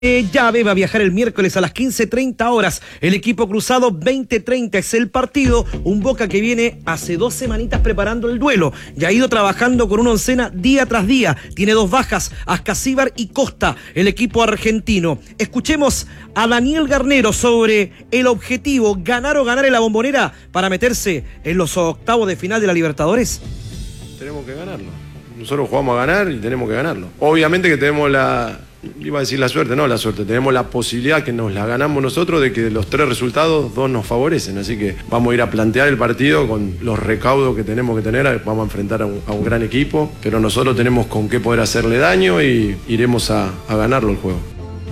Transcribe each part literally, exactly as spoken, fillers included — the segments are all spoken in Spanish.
Eh, llave va a viajar el miércoles a las quince treinta horas. El equipo cruzado veinte treinta es el partido. Un Boca que viene hace dos semanitas preparando el duelo. Ya ha ido trabajando con una oncena día tras día. Tiene dos bajas, Ascasíbar y Costa, el equipo argentino. Escuchemos a Daniel Garnero sobre el objetivo, ganar o ganar en la Bombonera para meterse en los octavos de final de la Libertadores. Tenemos que ganarlo. Nosotros jugamos a ganar y tenemos que ganarlo. Obviamente que tenemos la... Iba a decir la suerte, no la suerte, tenemos la posibilidad que nos la ganamos nosotros de que de los tres resultados, dos nos favorecen, así que vamos a ir a plantear el partido con los recaudos que tenemos que tener, vamos a enfrentar a un, a un gran equipo, pero nosotros tenemos con qué poder hacerle daño y iremos a, a ganarlo el juego.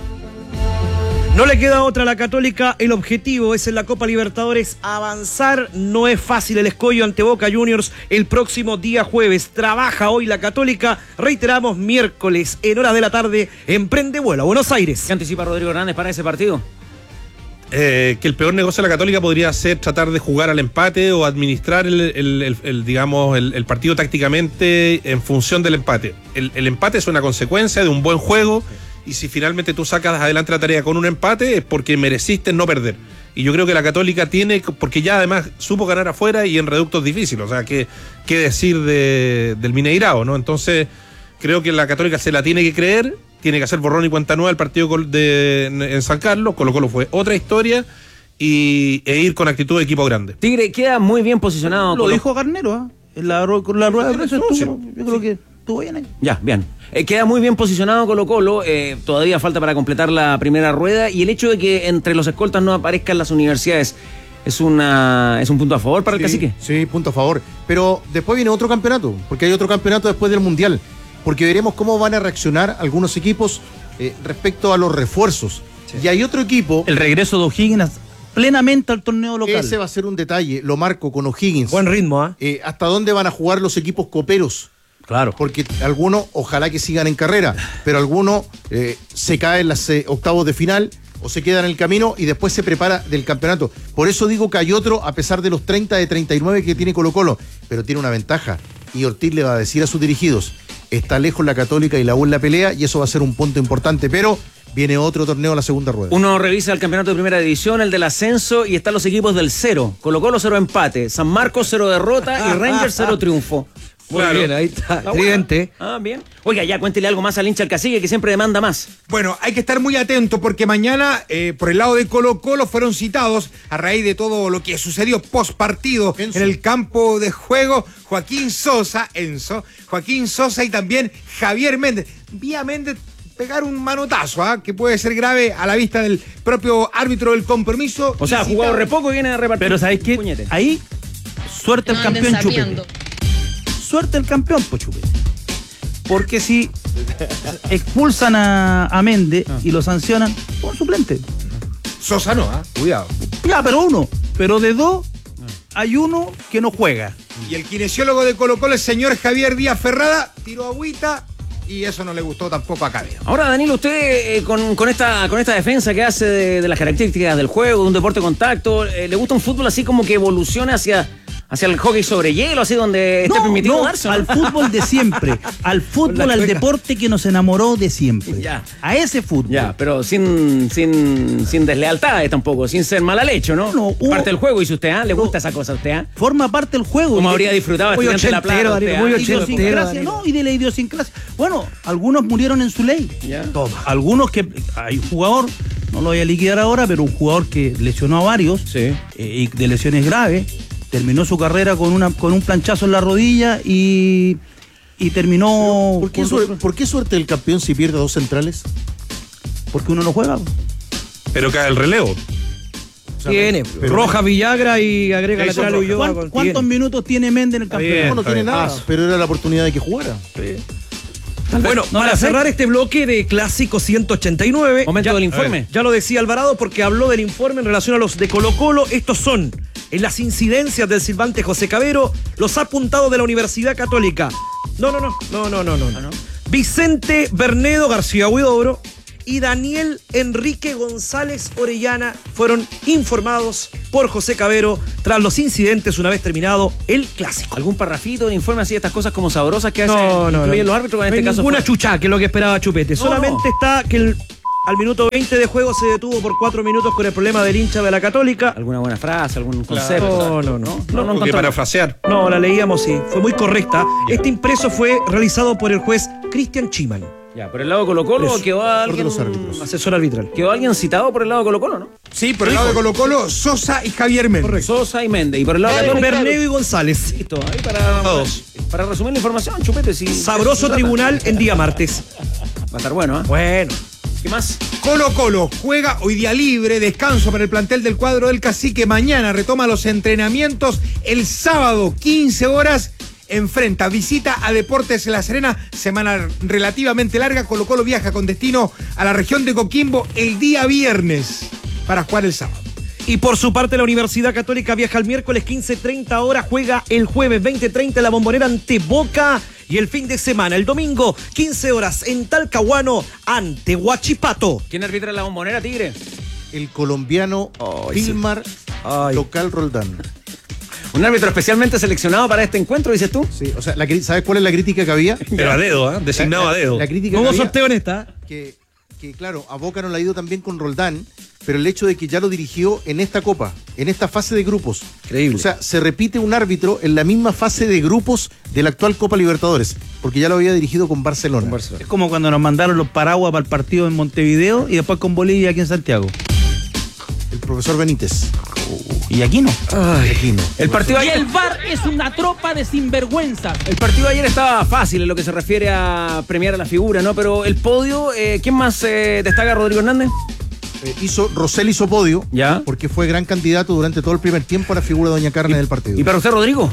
No le queda otra a la Católica, el objetivo es en la Copa Libertadores avanzar, no es fácil el escollo ante Boca Juniors el próximo día jueves, trabaja hoy la Católica, reiteramos miércoles en horas de la tarde, emprende vuelo a Buenos Aires. ¿Qué anticipa Rodrigo Hernández para ese partido? Eh, que el peor negocio de la Católica podría ser tratar de jugar al empate o administrar el, el, el, el digamos el, el partido tácticamente en función del empate. El, el empate es una consecuencia de un buen juego. Y si finalmente tú sacas adelante la tarea con un empate es porque mereciste no perder. Y yo creo que la Católica tiene, porque ya además supo ganar afuera y en reductos difíciles. O sea, qué, qué decir de, del Mineirao, ¿no? Entonces, creo que la Católica se la tiene que creer, tiene que hacer borrón y cuenta nueva el partido de, en San Carlos. Colo Colo fue otra historia y, e ir con actitud de equipo grande. Tigre queda muy bien posicionado. Lo dijo Garnero, ¿eh? En la, la rueda de prensa estuvo, yo creo que estuvo bien ahí. Ya, bien. Eh, queda muy bien posicionado Colo Colo, eh, todavía falta para completar la primera rueda y el hecho de que entre los escoltas no aparezcan las universidades es una es un punto a favor para el sí, Cacique. Sí, punto a favor. Pero después viene otro campeonato, porque hay otro campeonato después del Mundial, porque veremos cómo van a reaccionar algunos equipos eh, respecto a los refuerzos. Sí. Y hay otro equipo... El regreso de O'Higgins plenamente al torneo local. Ese va a ser un detalle, lo marco con O'Higgins. Buen ritmo, ¿eh? eh ¿Hasta dónde van a jugar los equipos coperos? Claro. Porque algunos, ojalá que sigan en carrera, pero algunos eh, se caen en los eh, octavos de final o se quedan en el camino y después se prepara del campeonato. Por eso digo que hay otro, a pesar de los treinta de treinta y nueve que tiene Colo Colo, pero tiene una ventaja. Y Ortiz le va a decir a sus dirigidos, está lejos la Católica y la U en la pelea y eso va a ser un punto importante, pero viene otro torneo a la segunda rueda. Uno revisa el campeonato de primera división, el del ascenso, y están los equipos del cero. Colo Colo cero empate, San Marcos cero derrota y Rangers cero triunfo. Muy claro. Bien, ahí está. Tridente. Ah, bien. Oiga, ya cuéntele algo más al hincha al Cacique que siempre demanda más. Bueno, hay que estar muy atento porque mañana, eh, por el lado de Colo Colo, fueron citados a raíz de todo lo que sucedió post partido en el campo de juego, Joaquín Sosa, Enzo, Joaquín Sosa y también Javier Méndez. Vía Méndez pegar un manotazo, ¿eh? Que puede ser grave a la vista del propio árbitro del compromiso. O sea, ha jugado re poco y viene a repartir. Pero ¿sabéis qué? Puñete. Ahí, suerte el campeón Chupete. Suerte el campeón, pues Chupete. Porque si expulsan a, a Méndez ah. y lo sancionan, por suplente. Sosa no, ¿eh? Cuidado. Ya, pero uno. Pero de dos, hay uno que no juega. Y el kinesiólogo de Colo Colo, el señor Javier Díaz Ferrada, tiró agüita y eso no le gustó tampoco a Cabello. Ahora, Danilo, usted eh, con, con, esta, con esta defensa que hace de, de las características del juego, de un deporte de contacto, eh, ¿le gusta un fútbol así como que evolucione hacia... hacia el hockey sobre hielo, así donde no, esté permitido no, darse, ¿no? Al fútbol de siempre, al fútbol, al deporte que nos enamoró de siempre. Ya. A ese fútbol. Ya, pero sin, sin, sin deslealtades tampoco, sin ser mala leche, ¿no? no hubo, parte del juego, dice usted, ¿ah? ¿eh? ¿Le gusta esa cosa a usted, ah? ¿eh? Forma parte del juego. Como habría disfrutado muy Estudiante de la Plata, usted, muy idiosincrasia, ¿no? Y de la idiosincrasia. Bueno, algunos murieron en su ley. Ya. Todos. Algunos que... Hay un jugador, no lo voy a liquidar ahora, pero un jugador que lesionó a varios, sí. eh, y de lesiones graves, terminó su carrera con una con un planchazo en la rodilla y, y terminó... ¿Por qué, suerte, ¿Por qué suerte el campeón si pierde dos centrales? Porque uno no juega. Pero cae el relevo. Tiene pero, Roja, Villagra y agrega lateral Ulloa. ¿Cuántos, ¿Cuántos minutos tiene Méndez en el campeón? Bien, no, no tiene nada, ah, pero era la oportunidad de que jugara. Sí. Bueno, no, para cerrar este bloque de Clásico ciento ochenta y nueve... Momento ya, del informe. Ya lo decía Alvarado porque habló del informe en relación a los de Colo Colo. Estos son... En las incidencias del silbante José Cabero, los apuntados de la Universidad Católica. No, no, no, no, no, no, no. no. Vicente Bernedo García Huidobro y Daniel Enrique González Orellana fueron informados por José Cabero tras los incidentes una vez terminado el Clásico. ¿Algún parrafito de informe así de estas cosas como sabrosas que hacen no, no, incluyen no. los árbitros? En no este caso ninguna fue... chuchá, que es lo que esperaba Chupete. No, Solamente no. está que el Al minuto veinte de juego se detuvo por cuatro minutos con el problema del hincha de la Católica. ¿Alguna buena frase, algún concepto? No, no, no. No, No, no, porque encontró- parafrasear. No, la leíamos, sí. Fue muy correcta. Este impreso fue realizado por el juez Cristian Chiman, Ya, por el lado de Colo Colo Eso, quedó por de alguien, los árbitros. asesor arbitral. quedó alguien citado por el lado de Colo Colo, ¿no? Sí, por el lado de Colo Colo, Sosa y Javier Méndez. Sosa y Méndez. Y por el lado de Eh, Católica, Bernedo y González. listo, ahí para, Todos. para resumir la información, chupete. Si, Sabroso si- tribunal en día martes. Va a estar bueno, ¿eh? Bueno. ¿Qué más? Colo Colo juega hoy día libre, descanso para el plantel del cuadro del Cacique. Mañana retoma los entrenamientos. El sábado, quince horas, enfrenta, visita a Deportes La Serena. Semana relativamente larga. Colo Colo viaja con destino a la región de Coquimbo el día viernes para jugar el sábado. Y por su parte, la Universidad Católica viaja el miércoles quince treinta horas, juega el jueves veinte treinta en la Bombonera ante Boca. Y el fin de semana, el domingo, quince horas en Talcahuano ante Huachipato. ¿Quién arbitra la Bombonera, Tigre? El colombiano Ay, Filmar Ay. Local Roldán. Un árbitro especialmente seleccionado para este encuentro, dices tú. Sí, o sea, la cri- ¿sabes cuál es la crítica que había? Pero a dedo, ¿ah? Designado a dedo. La crítica No que hubo había, sorteo en esta. que, que, claro, a Boca no le ha ido tan bien con Roldán, pero el hecho de que ya lo dirigió en esta copa, en esta fase de grupos. Increíble. O sea, se repite un árbitro en la misma fase de grupos de la actual Copa Libertadores, porque ya lo había dirigido con Barcelona. Es como cuando nos mandaron los paraguas para el partido en Montevideo y después con Bolivia aquí en Santiago. El profesor Benítez. Y aquí no. Aquí no. El partido Y ayer, el V A R es una tropa de sinvergüenzas. el partido de ayer estaba fácil en lo que se refiere a premiar a la figura, ¿no? Pero el podio, eh, ¿quién más eh, destaca? ¿Rodrigo Hernández? Eh, hizo, Rosell hizo podio, Ya. porque fue gran candidato durante todo el primer tiempo a la figura de Doña Carne del partido. ¿Y para usted, Rodrigo?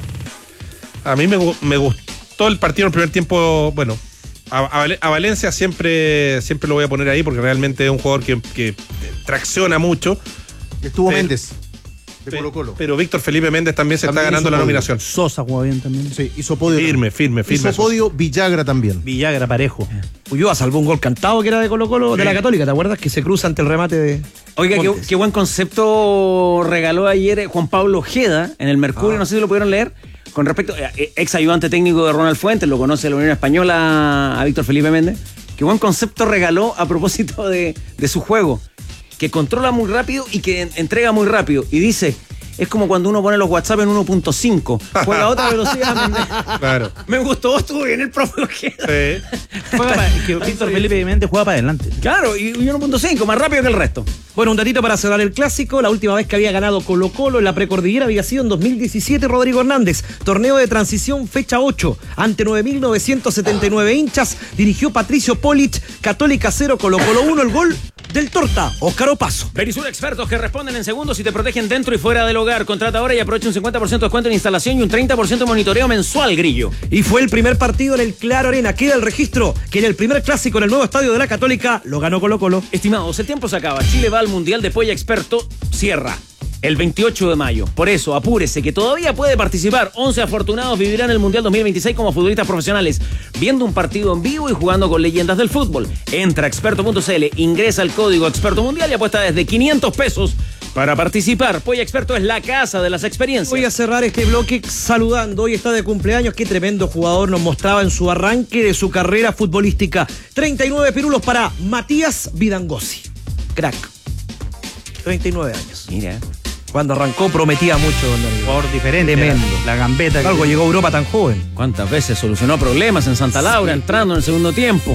A mí me, gu- me gustó el partido en el primer tiempo. Bueno, a, a Val- a Valencia siempre, siempre lo voy a poner ahí porque realmente es un jugador que, que tracciona mucho. Estuvo Pero- Méndez, de Pe- Colo Colo. Pero Víctor Felipe Méndez también se También está ganando hizo la podio. nominación. Sosa jugó bien también. Sí, hizo podio. Firme, firme, firme. Hizo podio Villagra también. Villagra parejo. Ulloa salvó un gol cantado que era de Colo Colo, de la Católica, ¿te acuerdas? Que se cruza ante el remate de Oiga, qué, Montes. qué buen concepto regaló ayer eh, Juan Pablo Ojeda en el Mercurio, no sé si lo pudieron leer, con respecto, eh, ex ayudante técnico de Ronald Fuentes, lo conoce la Unión Española a Víctor Felipe Méndez. Qué buen concepto regaló a propósito de, de su juego, que controla muy rápido y que en- entrega muy rápido. Y dice, es como cuando uno pone los WhatsApp en uno punto cinco, juega a otra velocidad. Méndez. Claro. Me gustó, estuvo bien el profe Ojeda. Sí. Juega pa- que Víctor Felipe Méndez juega para adelante. Claro, y, y uno punto cinco, más rápido que el resto. Bueno, un datito para cerrar el clásico. La última vez que había ganado Colo Colo en la precordillera había sido en dos mil diecisiete, Rodrigo Hernández. Torneo de transición, fecha ocho. Ante nueve mil novecientos setenta y nueve hinchas, dirigió Patricio Polich. Católica cero, Colo Colo uno. El gol del Torta, Óscar Opaso. Verisur expertos que responden en segundos y te protegen dentro y fuera del hogar. Contrata ahora y aprovecha un cincuenta por ciento de descuento en instalación y un treinta por ciento de monitoreo mensual, Grillo. Y fue el primer partido en el Claro Arena. Queda el registro que en el primer clásico en el nuevo estadio de la Católica lo ganó Colo Colo. Estimados, el tiempo se acaba. Chile va al Mundial de Polla Experto. Cierra el veintiocho de mayo. Por eso, apúrese, que todavía puede participar. once afortunados vivirán el Mundial dos mil veintiséis como futbolistas profesionales, viendo un partido en vivo y jugando con leyendas del fútbol. Entra a experto punto c l, ingresa el código Experto Mundial y apuesta desde quinientos pesos para participar. Polla Experto es la casa de las experiencias. Voy a cerrar este bloque saludando. Hoy está de cumpleaños. Qué tremendo jugador nos mostraba en su arranque de su carrera futbolística. treinta y nueve pirulos para Matías Vidangosi. Crack. treinta y nueve años. Mira. Cuando arrancó prometía mucho, don Danilo. Jugador diferente. Tremendo. La, la gambeta. que- Algo llegó a Europa tan joven. ¿Cuántas veces solucionó problemas en Santa Laura entrando en el segundo tiempo?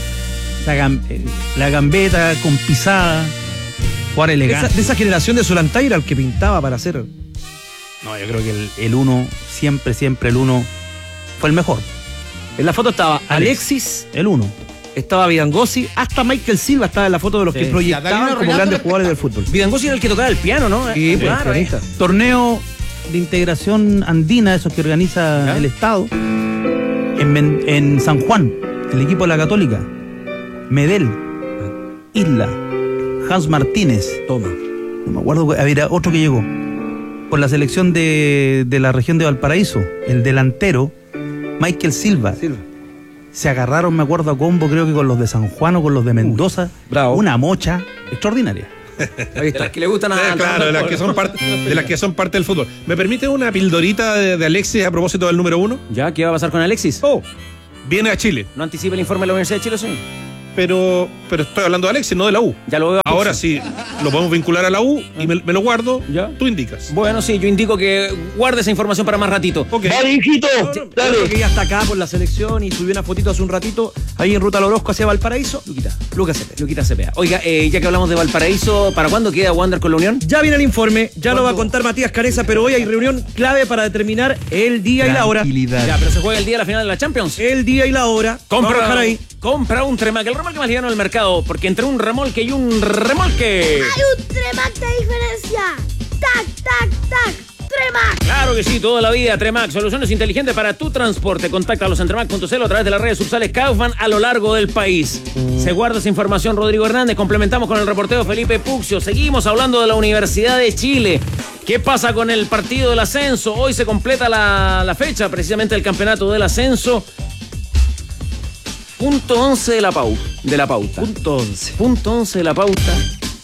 esa gam- eh, la gambeta con pisada. Jugar Esa- elegante. de esa generación de Solantaira, el que pintaba para hacer. No, yo creo que el, el uno, siempre, siempre el uno fue el mejor. En la foto estaba Alexis, El uno. estaba Vidangosi, hasta Michael Silva estaba en la foto de los Sí. que proyectaban Catalina como Renato grandes era jugadores del fútbol. Vidangosi era el que tocaba el piano, ¿no? Sí, Eh, pues, claro, eh. pianista. Torneo de integración andina, esos que organiza ¿Ya? el Estado, en, Men- en San Juan, el equipo de la Católica. Medel, Isla, Hans Martínez, Toma. no me acuerdo, había otro que llegó, por la selección de, de la región de Valparaíso, el delantero, Michael Silva. Silva. Se agarraron, me acuerdo, a combo, creo que con los de San Juan o con los de Mendoza. bravo. Una mocha extraordinaria. Ahí De está. las que le gustan a... Eh, claro, de las que son parte, de las que son parte del fútbol. ¿Me permite una pildorita de, de Alexis a propósito del número uno? ¿Ya? ¿Qué va a pasar con Alexis? Oh, Viene a Chile. ¿No anticipa el informe de la Universidad de Chile, señor? pero, pero estoy hablando de Alexis, no de la U. Ya lo veo. Ahora sí, lo podemos vincular a la U y me, me lo guardo. ¿Ya? Tú indicas. Bueno, sí, yo indico que guarde esa información para más ratito. Ok. Dale, hijito. Dale. Creo que ya está acá por la selección y subió una fotito hace un ratito ahí en Ruta al Orozco hacia Valparaíso. Luquita, Lucas Cepeda. Luquita Cepeda. Oiga, eh, ya que hablamos de Valparaíso, ¿para cuándo queda Wander con la Unión? Ya viene el informe, ya lo va a contar Matías Canesa, pero hoy hay reunión clave para determinar el día y la hora. Ya, pero se juega el día de la final de la Champions. El día y la hora. Compra, Vamos a dejar ahí. compra un Tremac, el remolque más liviano del mercado, porque entre un remolque y un remolque. Hay un Tremac de diferencia. Tac, tac, tac. Tremac. Claro que sí, toda la vida. Tremac, soluciones inteligentes para tu transporte. Contáctalos en tremac punto c l a través de las redes subsales Kaufman a lo largo del país. Se guarda esa información, Rodrigo Hernández. Complementamos con el reportero Felipe Puccio. Seguimos hablando de la Universidad de Chile. ¿Qué pasa con el partido del ascenso? Hoy se completa la, la fecha, precisamente del campeonato del ascenso. Punto once de la pauta. De la pauta. Punto once. Punto once de la pauta.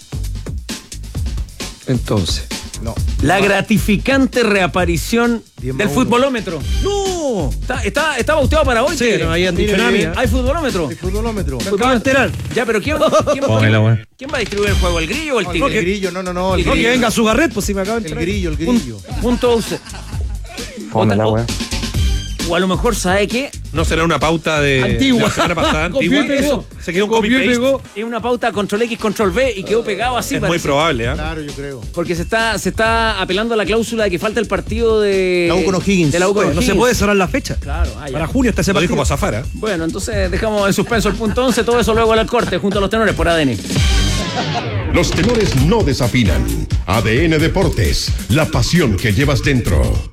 Entonces. No. La gratificante reaparición del futbolómetro. ¡No! Está, está, está bauteado para hoy. Sí, Tigre. no habían dicho Mire, nada mire. mía. ¿Hay futbolómetro? El futbolómetro. Me acabo de enterar. Ya, pero ¿quién, quién, Póngala, güey. ¿quién va a distribuir el juego? ¿El grillo o el No, tigre? el grillo, no, no, no. El No, que grillo. venga su garret, pues si me acabo de El enterar. grillo, el grillo. Punto once. Póngala, O- güey. O a lo mejor, ¿sabe qué? ¿No será una pauta de Antigua. de la semana pasada? Copió Antigua. y pegó. Eso, se quedó un Copió y copy-paste. pegó. Es una pauta control X, control V y quedó pegado así. Es muy parece. probable, ¿ah? Claro, yo creo. Porque se está, se está apelando a la cláusula de que falta el partido de... La U con O'Higgins. De la U con Bueno, no se O'Higgins. puede cerrar la fecha. Claro, ah, ya. Para junio está ese Lo dijo partido. Mazafara. Bueno, entonces dejamos en suspenso el punto once, todo eso luego al corte junto a los tenores por A D N. Los tenores no desafinan. A D N Deportes, la pasión que llevas dentro.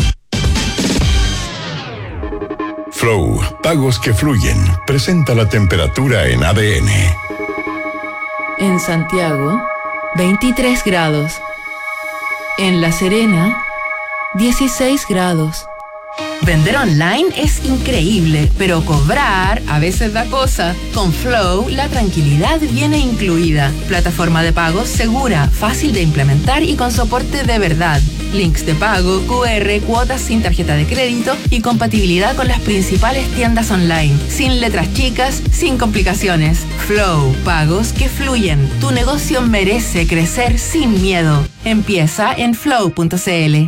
Flow, pagos que fluyen. Presenta la temperatura en A D N. En Santiago, veintitrés grados. En La Serena, dieciséis grados. Vender online es increíble, pero cobrar a veces da cosa. Con Flow, la tranquilidad viene incluida. Plataforma de pagos segura, fácil de implementar y con soporte de verdad. Links de pago, Q R, cuotas sin tarjeta de crédito y compatibilidad con las principales tiendas online. Sin letras chicas, sin complicaciones. Flow, pagos que fluyen. Tu negocio merece crecer sin miedo. Empieza en flow punto c l.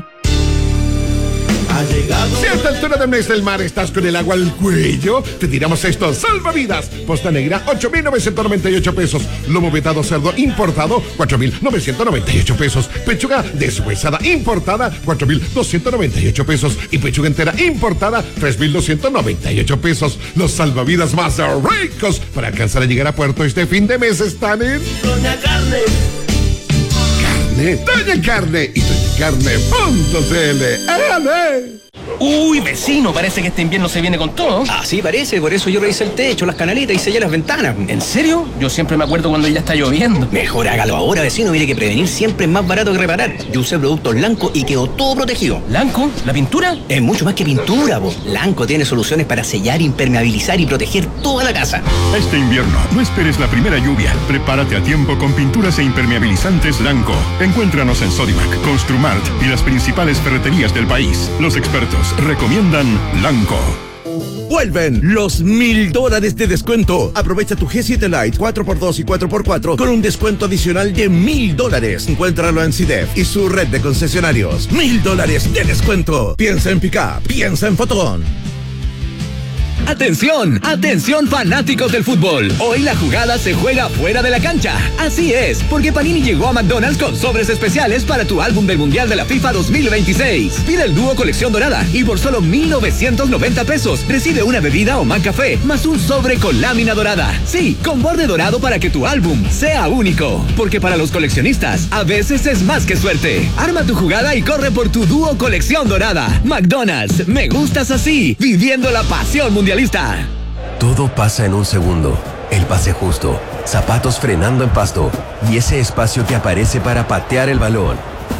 Si a esta altura del mes del mar estás con el agua al cuello, te tiramos estos salvavidas. Posta negra, ocho mil novecientos noventa y ocho pesos. Lomo vetado cerdo importado, cuatro mil novecientos noventa y ocho pesos. Pechuga deshuesada importada, cuatro mil doscientos noventa y ocho pesos. Y pechuga entera importada, tres mil doscientos noventa y ocho pesos. Los salvavidas más ricos para alcanzar a llegar a puerto este fin de mes están en... Doña Carne. Carne, Doña Carne y doña carne punto c l. ¡Ale! Uy, vecino, parece que este invierno se viene con todo. Ah, sí, parece, por eso yo revisé el techo, las canaletas y sellé las ventanas. ¿En serio? Yo siempre me acuerdo cuando ya está lloviendo. Mejor hágalo ahora, vecino, mire que prevenir siempre es más barato que reparar. Yo usé productos Lanco y quedó todo protegido. ¿Lanco? ¿La pintura? Es mucho más que pintura, po. Lanco tiene soluciones para sellar, impermeabilizar y proteger toda la casa. Este invierno, no esperes la primera lluvia. Prepárate a tiempo con pinturas e impermeabilizantes Lanco. Encuéntranos en Sodimac, Construmart y las principales ferreterías del país. Los expertos recomiendan Lanco. Vuelven los mil dólares de descuento. Aprovecha tu G siete Lite cuatro por dos y cuatro por cuatro con un descuento adicional de mil dólares. Encuéntralo en C I D E F y su red de concesionarios. Mil dólares de descuento. Piensa en Pickup, piensa en Fotón. ¡Atención! ¡Atención fanáticos del fútbol! Hoy la jugada se juega fuera de la cancha. Así es, porque Panini llegó a McDonald's con sobres especiales para tu álbum del Mundial de la FIFA dos mil veintiséis. Pide el dúo colección dorada y por solo mil novecientos noventa pesos recibe una bebida o McCafé más un sobre con lámina dorada. Sí, con borde dorado para que tu álbum sea único. Porque para los coleccionistas, a veces es más que suerte. Arma tu jugada y corre por tu dúo colección dorada. McDonald's, me gustas así, viviendo la pasión mundialista. Todo pasa en un segundo. El pase justo, zapatos frenando en pasto y ese espacio que aparece para patear el balón.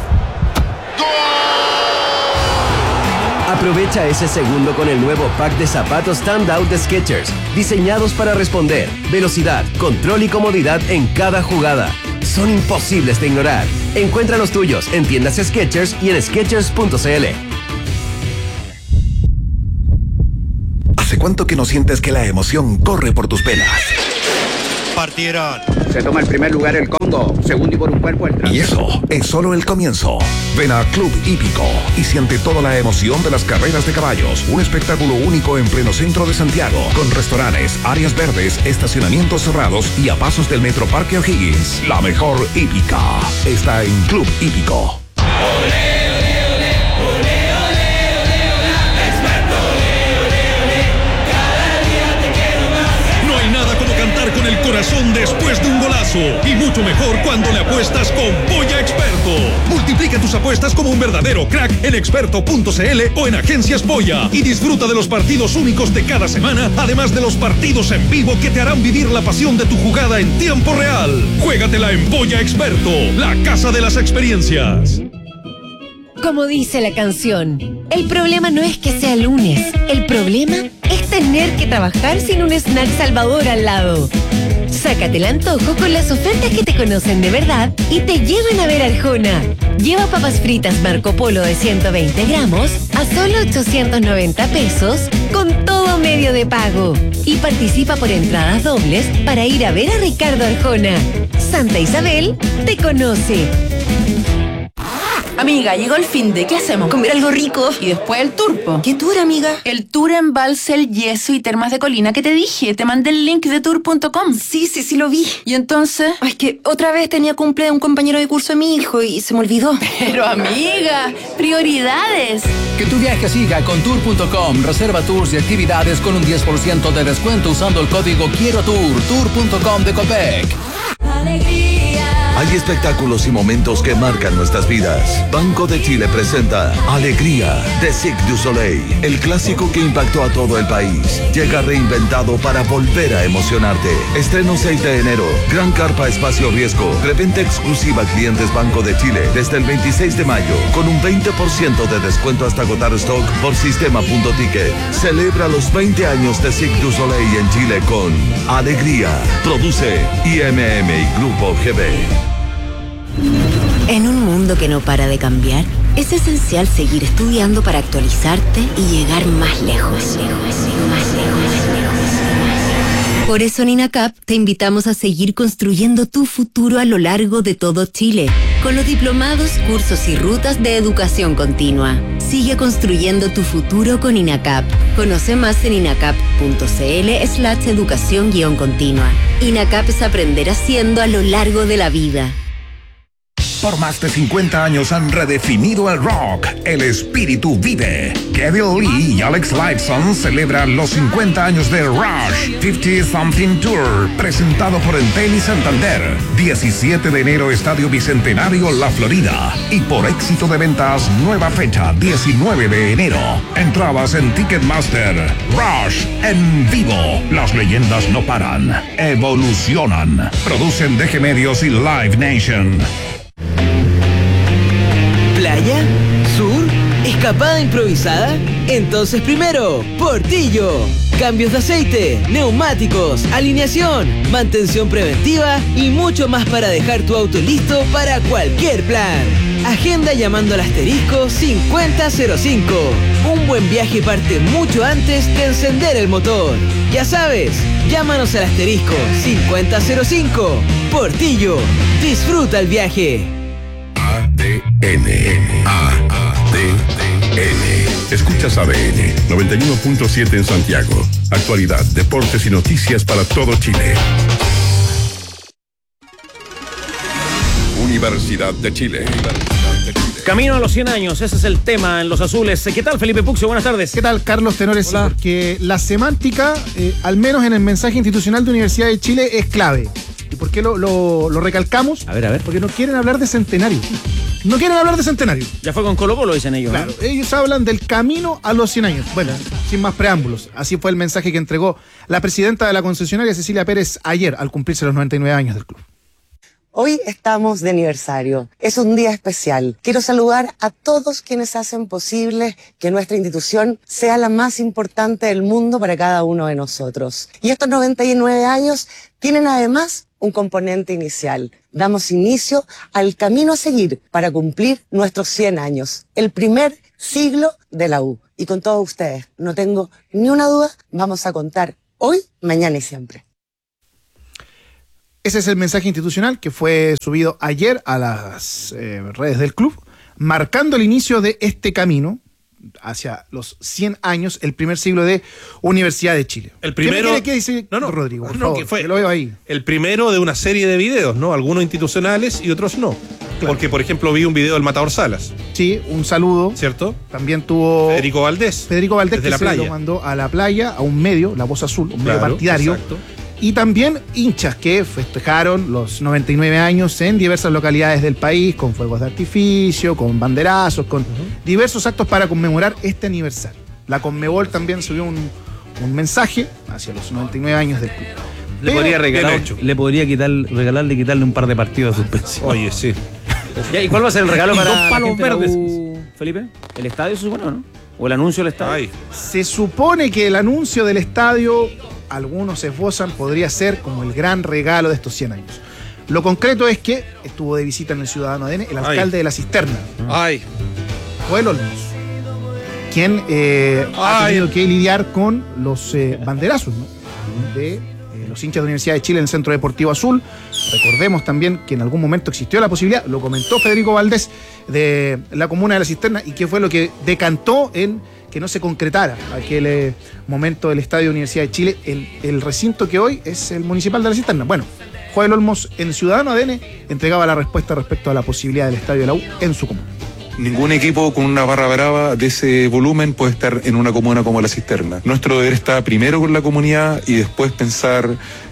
Aprovecha ese segundo con el nuevo pack de zapatos Standout de Skechers, diseñados para responder, velocidad, control y comodidad en cada jugada. Son imposibles de ignorar. Encuentra los tuyos en tiendas Skechers y en skechers punto c l. ¿Hace cuánto que no sientes que la emoción corre por tus venas? partieron. Se toma el primer lugar el Congo, segundo y por un cuerpo el Trans. Y eso es solo el comienzo. Ven a Club Hípico y siente toda la emoción de las carreras de caballos. Un espectáculo único en pleno centro de Santiago, con restaurantes, áreas verdes, estacionamientos cerrados y a pasos del Metro Parque O'Higgins. La mejor hípica está en Club Hípico. Con el corazón después de un golazo y mucho mejor cuando le apuestas con Polla Experto. Multiplica tus apuestas como un verdadero crack en experto punto c l o en Agencias Polla y disfruta de los partidos únicos de cada semana, además de los partidos en vivo que te harán vivir la pasión de tu jugada en tiempo real. Juégatela en Polla Experto, la casa de las experiencias. Como dice la canción, el problema no es que sea lunes, el problema es tener que trabajar sin un snack Salvador al lado. Sácate el antojo con las ofertas que te conocen de verdad y te llevan a ver Arjona. Lleva papas fritas Marco Polo de ciento veinte gramos a solo ochocientos noventa pesos con todo medio de pago. Y participa por entradas dobles para ir a ver a Ricardo Arjona. Santa Isabel te conoce. Amiga, llegó el fin de, ¿qué hacemos? Comer algo rico. Y después el tour, po. ¿Qué tour, amiga? El tour en Balsel, Yeso y Termas de Colina que te dije. Te mandé el link de tour punto com. Sí, sí, sí lo vi. ¿Y entonces? Ay, es que otra vez tenía cumple de un compañero de curso de mi hijo y se me olvidó. Pero amiga, prioridades. Que tu viaje siga con tour punto com. Reserva tours y actividades con un diez por ciento de descuento usando el código Quiero Tour. tour punto com de Copec. Alegría. Hay espectáculos y momentos que marcan nuestras vidas. Banco de Chile presenta Alegría de Cirque du Soleil, el clásico que impactó a todo el país. Llega reinventado para volver a emocionarte. Estreno seis de enero. Gran carpa espacio riesgo. Reventa exclusiva a clientes Banco de Chile desde el veintiséis de mayo con un veinte por ciento de descuento hasta agotar stock por sistema punto ticket. Celebra los veinte años de Cirque du Soleil en Chile con Alegría. Produce I M M y Grupo G B. En un mundo que no para de cambiar, es esencial seguir estudiando para actualizarte y llegar más lejos. Más lejos, más lejos. Por eso en INACAP te invitamos a seguir construyendo tu futuro a lo largo de todo Chile, con los diplomados, cursos y rutas de educación continua. Sigue construyendo tu futuro con INACAP. Conoce más en inacap punto c l slash educación guión continua. INACAP es aprender haciendo a lo largo de la vida. Por más de cincuenta años han redefinido el rock. El espíritu vive. Kevin Lee y Alex Lifeson celebran los cincuenta años de Rush cincuenta Something Tour, presentado por Entel y Santander. diecisiete de enero, Estadio Bicentenario, La Florida. Y por éxito de ventas, nueva fecha, diecinueve de enero. Entradas en Ticketmaster. Rush en vivo. Las leyendas no paran. Evolucionan. Producen D G Medios y Live Nation. ¿Playa? ¿Sur? ¿Escapada improvisada? Entonces primero, Portillo. Cambios de aceite, neumáticos, alineación, mantención preventiva y mucho más para dejar tu auto listo para cualquier plan. Agenda llamando al asterisco cincuenta cero cinco. Un buen viaje parte mucho antes de encender el motor. Ya sabes, llámanos al asterisco cincuenta cero cinco. Portillo, disfruta el viaje. A D N. A D N. Escuchas A D N noventa y uno punto siete en Santiago. Actualidad, deportes y noticias para todo Chile. Universidad de Chile. Camino a los cien años, ese es el tema en Los Azules. ¿Qué tal, Felipe Puxio? Buenas tardes. ¿Qué tal, Carlos Tenores? Hola. Porque la semántica, eh, al menos en el mensaje institucional de Universidad de Chile, es clave. ¿Y por qué lo, lo, lo recalcamos? A ver, a ver. Porque no quieren hablar de centenario. No quieren hablar de centenario. Ya fue con Colo Colo, dicen ellos. Claro, ¿eh? ellos hablan del camino a los cien años. Bueno, sin más preámbulos. Así fue el mensaje que entregó la presidenta de la concesionaria, Cecilia Pérez, ayer, al cumplirse los noventa y nueve años del club. Hoy estamos de aniversario. Es un día especial. Quiero saludar a todos quienes hacen posible que nuestra institución sea la más importante del mundo para cada uno de nosotros. Y estos noventa y nueve años tienen además un componente inicial. Damos inicio al camino a seguir para cumplir nuestros cien años, el primer siglo de la U. Y con todos ustedes, no tengo ni una duda, vamos a contar hoy, mañana y siempre. Ese es el mensaje institucional que fue subido ayer a las eh, redes del club, marcando el inicio de este camino hacia los cien años, el primer siglo de Universidad de Chile. El primero. ¿Qué, qué dice no, no, Rodrigo? Por no, favor, que fue que lo veo ahí. El primero de una serie de videos, ¿no? Algunos institucionales y otros no. Claro. Porque, por ejemplo, vi un video del Matador Salas. Sí, un saludo. ¿Cierto? También tuvo Federico Valdés. Federico Valdés, desde que la se playa. lo mandó a la playa, a un medio, La Voz Azul, un Claro, medio partidario. Exacto. Y también hinchas que festejaron los noventa y nueve años en diversas localidades del país, con fuegos de artificio, con banderazos, con uh-huh. diversos actos para conmemorar este aniversario. La Conmebol también subió un, un mensaje hacia los noventa y nueve años del club. Le Pero, podría, regalar, le podría quitar, regalarle quitarle un par de partidos de suspensión. Oye, sí. Ya, ¿y cuál va a ser el regalo Y para dos la palos gente de la verdes. U, Felipe? ¿El estadio se supone o no? ¿O el anuncio del estadio? Ay. Se supone que el anuncio del estadio, algunos esbozan, podría ser como el gran regalo de estos cien años. Lo concreto es que estuvo de visita en el Ciudadano A D N el alcalde Ay. de La Cisterna, Ay. Joel Olmos, quien eh, ha Ay. tenido que lidiar con los eh, banderazos, ¿no? de eh, los hinchas de la Universidad de Chile en el Centro Deportivo Azul. Recordemos también que en algún momento existió la posibilidad, lo comentó Federico Valdés, de la comuna de La Cisterna, y que fue lo que decantó en que no se concretara aquel eh, momento del Estadio Universidad de Chile en el recinto que hoy es el municipal de La Cisterna. Bueno, Joel Olmos en Ciudadano A D N entregaba la respuesta respecto a la posibilidad del estadio de la U en su comuna. Ningún equipo con una barra brava de ese volumen puede estar en una comuna como La Cisterna. Nuestro deber está primero con la comunidad y después pensar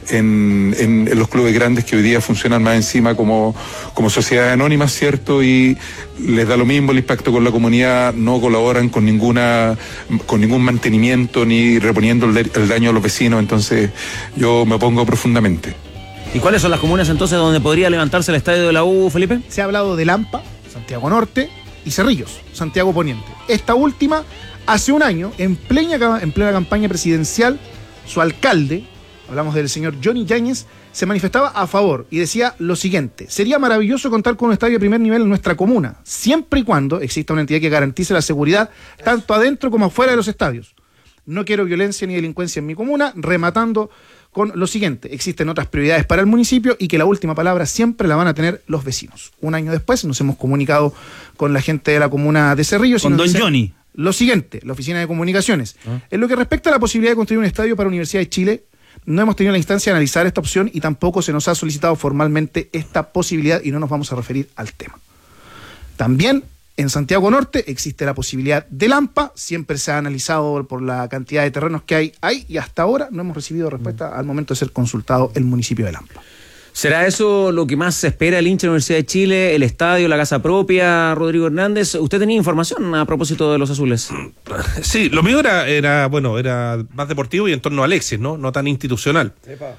en, en, en los clubes grandes que hoy día funcionan más encima como, como sociedades anónimas, ¿cierto? Y les da lo mismo el impacto con la comunidad, no colaboran con ninguna con ningún mantenimiento ni reponiendo el, el daño a los vecinos, entonces yo me opongo profundamente. ¿Y cuáles son las comunas entonces donde podría levantarse el estadio de la U, Felipe? Se ha hablado de Lampa, Santiago Norte y Cerrillos, Santiago Poniente. Esta última, hace un año, en plena, en plena campaña presidencial, su alcalde, hablamos del señor Johnny Yáñez, se manifestaba a favor y decía lo siguiente: sería maravilloso contar con un estadio de primer nivel en nuestra comuna, siempre y cuando exista una entidad que garantice la seguridad tanto adentro como afuera de los estadios. No quiero violencia ni delincuencia en mi comuna, rematando con lo siguiente: existen otras prioridades para el municipio y que la última palabra siempre la van a tener los vecinos. Un año después nos hemos comunicado con la gente de la comuna de Cerrillos. Con y nos don dicen Johnny. Lo siguiente, la oficina de comunicaciones. ¿Ah? En lo que respecta a la posibilidad de construir un estadio para la Universidad de Chile, no hemos tenido la instancia de analizar esta opción y tampoco se nos ha solicitado formalmente esta posibilidad y no nos vamos a referir al tema. También en Santiago Norte existe la posibilidad de Lampa, siempre se ha analizado por la cantidad de terrenos que hay ahí y hasta ahora no hemos recibido respuesta al momento de ser consultado el municipio de Lampa. ¿Será eso lo que más se espera el hincha de la Universidad de Chile, el estadio, la casa propia, Rodrigo Hernández? ¿Usted tenía información a propósito de los azules? Sí, lo mío era, era bueno, era más deportivo y en torno a Alexis, ¿no? No tan institucional.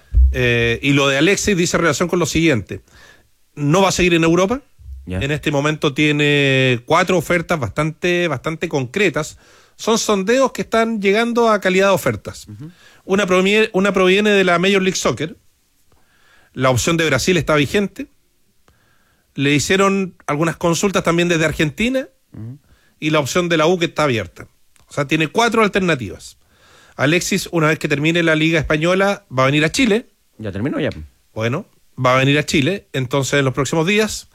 Eh, y lo de Alexis dice relación con lo siguiente: no va a seguir en Europa. Ya. En este momento tiene cuatro ofertas bastante, bastante concretas. Son sondeos que están llegando a calidad de ofertas. Uh-huh. Una proviene, una proviene de la Major League Soccer. La opción de Brasil está vigente. Le hicieron algunas consultas también desde Argentina. Uh-huh. Y la opción de la U que está abierta. O sea, tiene cuatro alternativas. Alexis, una vez que termine la Liga Española, va a venir a Chile. ¿Ya terminó ya? Bueno, va a venir a Chile. Entonces, en los próximos días...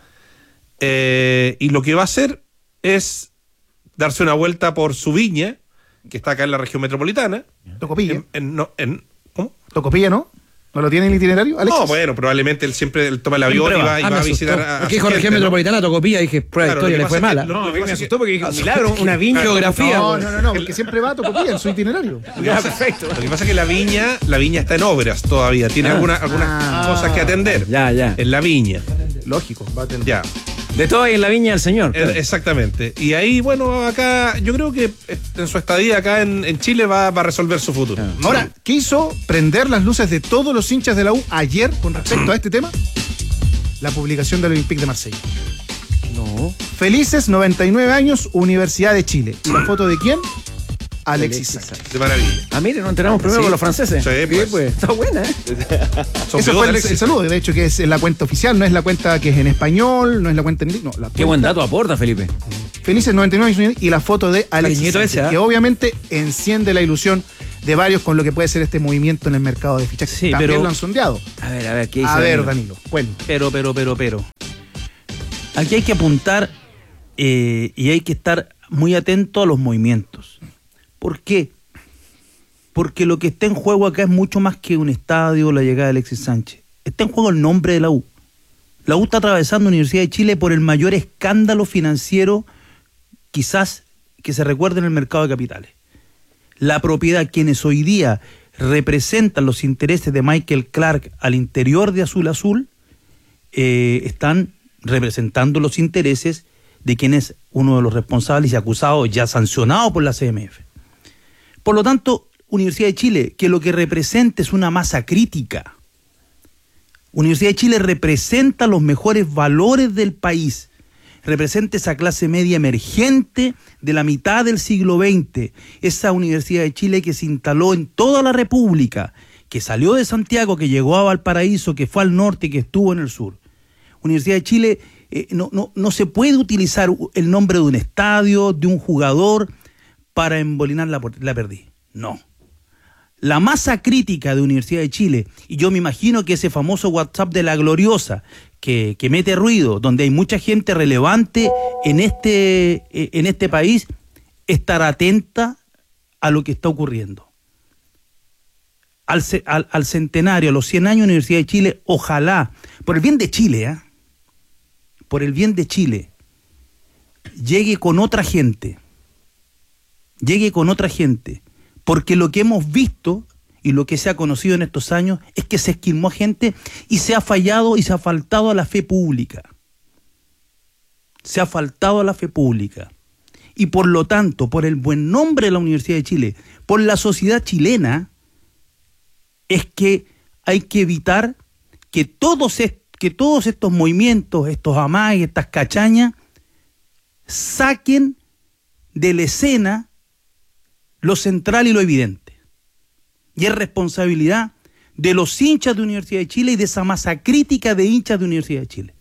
Eh, y lo que va a hacer es darse una vuelta por su viña, que está acá en la región metropolitana. Tocopilla. En, en, no, en, ¿Cómo? Tocopilla, ¿no? ¿No lo tiene en el itinerario, Alexis? No, bueno, probablemente él siempre él toma el avión y va, y ah, va a visitar a, a porque dijo región metropolitana, ¿no? Tocopilla, dije, prueba claro, de historia, le fue mala. No, no, me, me asustó porque dije, un milagro, una viña. Geografía. No, no, no, no, porque siempre va a Tocopilla en su itinerario. Ya, perfecto. Lo que pasa es que la viña, la viña está en obras todavía, tiene ah, alguna, algunas ah, cosas que atender. Ya, ya. En la viña. Lógico, va a atender. Ya. De todo hay en la viña del señor. Claro. Exactamente. Y ahí, bueno, acá, yo creo que en su estadía acá en, en Chile va, va a resolver su futuro. Ahora, ¿qué hizo prender las luces de todos los hinchas de la U ayer con respecto a este tema? La publicación del Olympique de Marsella. No. Felices noventa y nueve años, Universidad de Chile. ¿Y la foto de quién? Alexis Sánchez. De maravilla. Ah, mire, nos enteramos primero sí. con los franceses. Sí, pues. pues. Está buena, ¿eh? Eso fue el, el saludo, de hecho, que es la cuenta oficial, no es la cuenta que es en español, no es la cuenta en inglés. No, la Qué buen dato aporta, Felipe. Felices noventa y nueve años y la foto de Alexis Sánchez, ese, ¿eh? que obviamente enciende la ilusión de varios con lo que puede ser este movimiento en el mercado de fichajes. Sí, También pero- lo han sondeado. A ver, a ver, ¿qué dice A ver, Danilo? Danilo, bueno. Pero, pero, pero, pero. Aquí hay que apuntar eh, y hay que estar muy atento a los movimientos. ¿Por qué? Porque lo que está en juego acá es mucho más que un estadio o la llegada de Alexis Sánchez. Está en juego el nombre de la U. La U está atravesando Universidad de Chile por el mayor escándalo financiero quizás que se recuerde en el mercado de capitales. La propiedad, quienes hoy día representan los intereses de Michael Clark al interior de Azul Azul, eh, están representando los intereses de quien es uno de los responsables y acusado, ya sancionado por la C M F. Por lo tanto, Universidad de Chile, que lo que representa es una masa crítica. Universidad de Chile representa los mejores valores del país, representa esa clase media emergente de la mitad del siglo veinte, esa Universidad de Chile que se instaló en toda la República, que salió de Santiago, que llegó a Valparaíso, que fue al norte y que estuvo en el sur. Universidad de Chile, eh, no, no, no se puede utilizar el nombre de un estadio, de un jugador, para embolinar la, la perdiz. No. La masa crítica de Universidad de Chile, y yo me imagino que ese famoso WhatsApp de la Gloriosa, que, que mete ruido, donde hay mucha gente relevante en este, en este país, estará atenta a lo que está ocurriendo. Al, al, al centenario, a los cien años de Universidad de Chile, ojalá, por el bien de Chile, ¿eh? por el bien de Chile, llegue con otra gente, llegue con otra gente, porque lo que hemos visto y lo que se ha conocido en estos años es que se esquilmó gente y se ha fallado y se ha faltado a la fe pública. Se ha faltado a la fe pública. Y por lo tanto, por el buen nombre de la Universidad de Chile, por la sociedad chilena, es que hay que evitar que todos, est- que todos estos movimientos, estos amagues, estas cachañas, saquen de la escena lo central y lo evidente. Y es responsabilidad de los hinchas de Universidad de Chile y de esa masa crítica de hinchas de Universidad de Chile.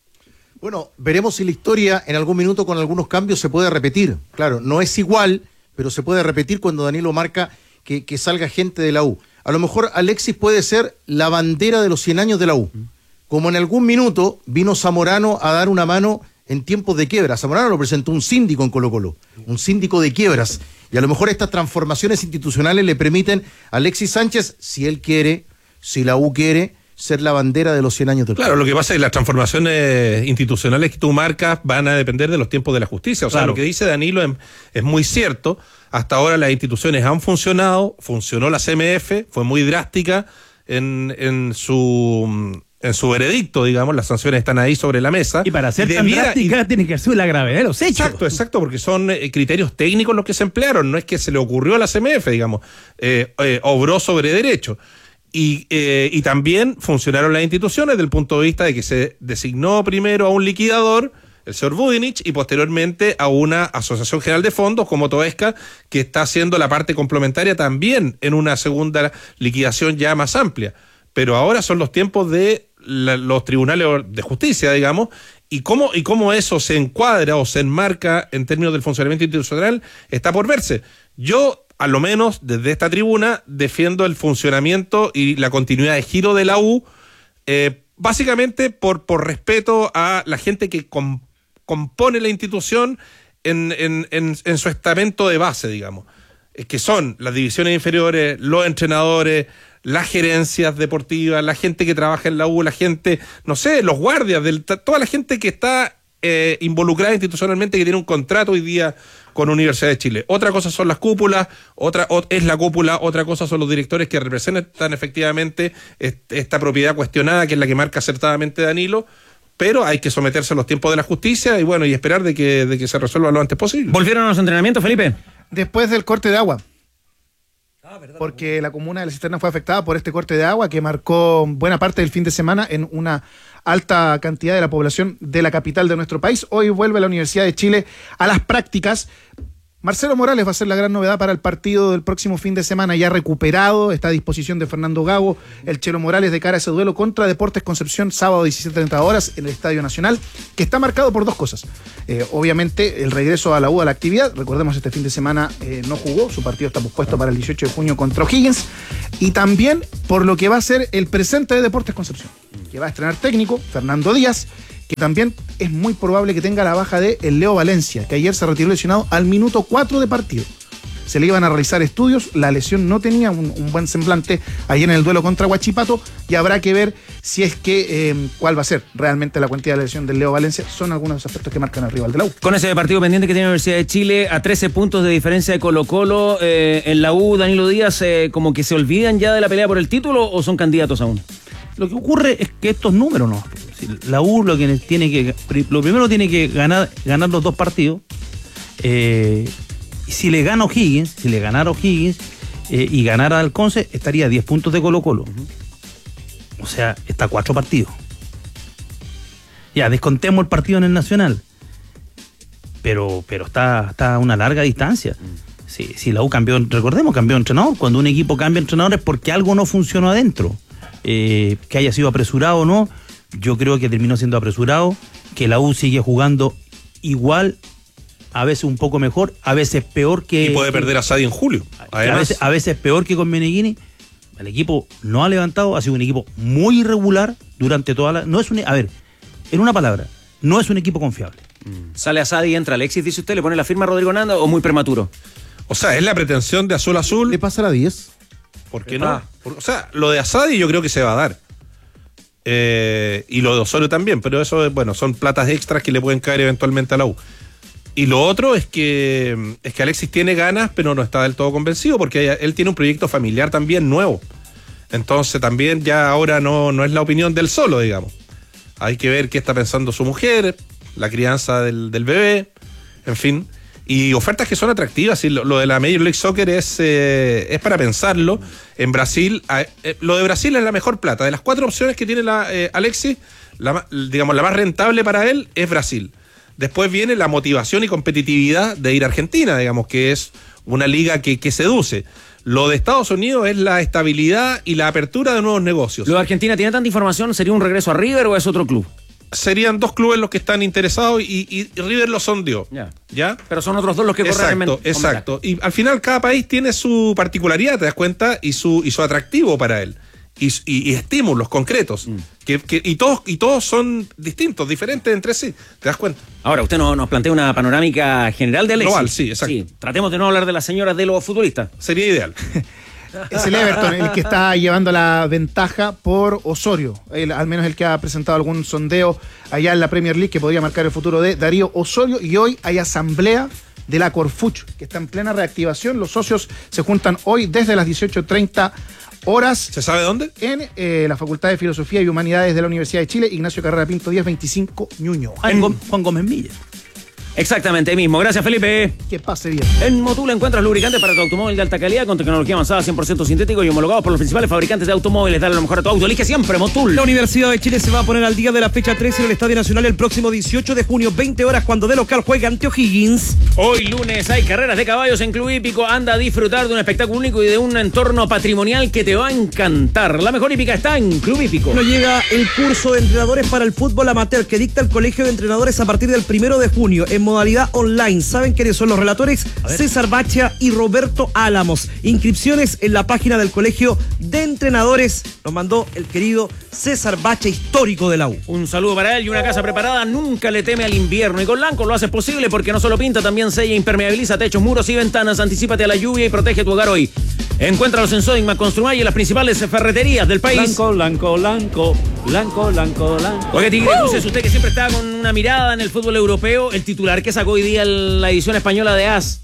Bueno, veremos si la historia en algún minuto con algunos cambios se puede repetir. Claro, no es igual, pero se puede repetir cuando Danilo marca que, que salga gente de la U. A lo mejor Alexis puede ser la bandera de los cien años de la U. Como en algún minuto vino Zamorano a dar una mano en tiempos de quiebra. Zamorano lo presentó un síndico en Colo-Colo, un síndico de quiebras. Y a lo mejor estas transformaciones institucionales le permiten a Alexis Sánchez, si él quiere, si la U quiere, ser la bandera de los cien años del club. Claro, lo que pasa es que las transformaciones institucionales que tú marcas van a depender de los tiempos de la justicia. O sea, Claro. lo que dice Danilo es, es muy cierto. Hasta ahora las instituciones han funcionado, funcionó la C M F, fue muy drástica en, en su... en su veredicto, digamos, las sanciones están ahí sobre la mesa. Y para ser tan Debiera- drástica tiene que ser la gravedad de los hechos. Exacto, exacto, porque son eh, criterios técnicos los que se emplearon, no es que se le ocurrió a la C M F, digamos, eh, eh, obró sobre derecho. Y, eh, y también funcionaron las instituciones desde el punto de vista de que se designó primero a un liquidador, el señor Budinich, y posteriormente a una asociación general de fondos como Toesca, que está haciendo la parte complementaria también en una segunda liquidación ya más amplia. Pero ahora son los tiempos de la- los tribunales de justicia, digamos, y cómo, y cómo eso se encuadra o se enmarca en términos del funcionamiento institucional está por verse. Yo, a lo menos desde esta tribuna, defiendo el funcionamiento y la continuidad de giro de la U, eh, básicamente por, por respeto a la gente que com- compone la institución en, en, en, en su estamento de base, digamos, eh, que son las divisiones inferiores, los entrenadores, las gerencias deportivas, la gente que trabaja en la U, la gente, no sé, los guardias, del, toda la gente que está eh, involucrada institucionalmente, que tiene un contrato hoy día con Universidad de Chile. Otra cosa son las cúpulas, otra o- es la cúpula, otra cosa son los directores que representan efectivamente est- esta propiedad cuestionada, que es la que marca acertadamente Danilo, pero hay que someterse a los tiempos de la justicia y bueno, y esperar de que, de que se resuelva lo antes posible. ¿Volvieron a los entrenamientos, Felipe? Después del corte de agua. Porque la comuna de La Cisterna fue afectada por este corte de agua que marcó buena parte del fin de semana en una alta cantidad de la población de la capital de nuestro país. Hoy vuelve la Universidad de Chile a las prácticas. Marcelo Morales va a ser la gran novedad para el partido del próximo fin de semana, ya recuperado, está a disposición de Fernando Gago, el Chelo Morales de cara a ese duelo contra Deportes Concepción, sábado diecisiete treinta horas en el Estadio Nacional, que está marcado por dos cosas. Eh, obviamente el regreso a la U a la actividad, recordemos este fin de semana eh, no jugó, su partido está pospuesto para el dieciocho de junio contra O'Higgins, y también por lo que va a ser el presente de Deportes Concepción, que va a estrenar técnico, Fernando Díaz, que también es muy probable que tenga la baja de el Leo Valencia, que ayer se retiró lesionado al minuto cuatro de partido. Se le iban a realizar estudios, la lesión no tenía un, un buen semblante ayer en el duelo contra Huachipato, y habrá que ver si es que eh, cuál va a ser realmente la cuantía de lesión del Leo Valencia. Son algunos de los aspectos que marcan al rival de la U. Con ese partido pendiente que tiene la Universidad de Chile, a trece puntos de diferencia de Colo-Colo, eh, en la U, Danilo Díaz, eh, como que se olvidan ya de la pelea por el título, ¿o son candidatos aún? Lo que ocurre es que estos números no. La U lo que tiene que lo primero tiene que ganar ganar los dos partidos. Eh, y si le gana O'Higgins, si le ganara O'Higgins eh, y ganara al Conce, estaría a diez puntos de Colo-Colo. Uh-huh. O sea, está a cuatro partidos. Ya, descontemos el partido en el Nacional. Pero, pero está, está a una larga distancia. Uh-huh. Si, si la U cambió, recordemos, cambió de entrenador. Cuando un equipo cambia de entrenador es porque algo no funcionó adentro. Eh, que haya sido apresurado o no, yo creo que terminó siendo apresurado, que la U sigue jugando igual, a veces un poco mejor, a veces peor que... Y puede perder a Sadi en julio. A veces, a veces peor que con Meneghini. El equipo no ha levantado, ha sido un equipo muy irregular durante toda la... No es un, a ver, en una palabra, no es un equipo confiable. Mm. Sale a Sadi, entra Alexis, dice usted, ¿le pone la firma a Rodrigo Nando o muy prematuro? O sea, es la pretensión de Azul Azul. ¿Le pasa la diez? ¿Por qué no? Por, o sea, lo de Asadi yo creo que se va a dar. Eh, y lo de Osorio también, pero eso, bueno, son platas extras que le pueden caer eventualmente a la U. Y lo otro es que, es que Alexis tiene ganas, pero no está del todo convencido, porque él tiene un proyecto familiar también nuevo. Entonces también ya ahora no, no es la opinión del solo, digamos. Hay que ver qué está pensando su mujer, la crianza del, del bebé, en fin. Y ofertas que son atractivas, y lo, lo de la Major League Soccer es, eh, es para pensarlo. En Brasil, eh, lo de Brasil es la mejor plata. De las cuatro opciones que tiene la, eh, Alexis, la, digamos, la más rentable para él es Brasil. Después viene la motivación y competitividad de ir a Argentina, digamos, que es una liga que, que seduce. Lo de Estados Unidos es la estabilidad y la apertura de nuevos negocios. ¿Lo de Argentina tiene tanta información? ¿Sería un regreso a River o es otro club? Serían dos clubes los que están interesados y, y, y River lo sondeó. Ya. ¿Ya? Pero son otros dos los que corren. Exacto, exacto. Y al final cada país tiene su particularidad, te das cuenta, y su, y su atractivo para él. Y, y, y estímulos concretos. Mm. Que, que, y, todos, y todos son distintos, diferentes entre sí. ¿Te das cuenta? Ahora, usted no, nos plantea una panorámica general de Alexis. Global, sí, exacto. Sí, tratemos de no hablar de las señoras de los futbolistas. Sería ideal. Es el Everton el que está llevando la ventaja por Osorio, el, al menos el que ha presentado algún sondeo allá en la Premier League que podría marcar el futuro de Darío Osorio. Y hoy hay asamblea de la Corfuch, que está en plena reactivación. Los socios se juntan hoy desde las dieciocho treinta horas. ¿Se sabe dónde? En eh, la Facultad de Filosofía y Humanidades de la Universidad de Chile, Ignacio Carrera Pinto diez veinticinco, Ñuñoa. En Juan Gómez Milla. Exactamente mismo. Gracias, Felipe. Que pase bien. En Motul encuentras lubricantes para tu automóvil de alta calidad con tecnología avanzada cien por ciento sintético y homologados por los principales fabricantes de automóviles. Dale lo mejor a tu auto. Elige siempre Motul. La Universidad de Chile se va a poner al día de la fecha trece en el Estadio Nacional el próximo dieciocho de junio, veinte horas, cuando de local juega ante O'Higgins. Hoy lunes hay carreras de caballos en Club Hípico. Anda a disfrutar de un espectáculo único y de un entorno patrimonial que te va a encantar. La mejor hípica está en Club Hípico. No llega el curso de entrenadores para el fútbol amateur que dicta el Colegio de Entrenadores a partir del primero de junio en modalidad online. ¿Saben quiénes son los relatores? César Bachia y Roberto Álamos. Inscripciones en la página del Colegio de Entrenadores. Lo mandó el querido César Bachia, histórico de la U. Un saludo para él y una casa preparada nunca le teme al invierno. Y con Lanco lo haces posible porque no solo pinta, también sella, impermeabiliza techos, muros y ventanas. Anticípate a la lluvia y protege tu hogar hoy. Encuéntralos en Sodimac Construmay y en las principales ferreterías del país. Blanco, blanco, blanco, blanco, blanco, blanco. Oye, Tigre Cruces, usted que siempre está con una mirada en el fútbol europeo, el titular que sacó hoy día el, la edición española de A S.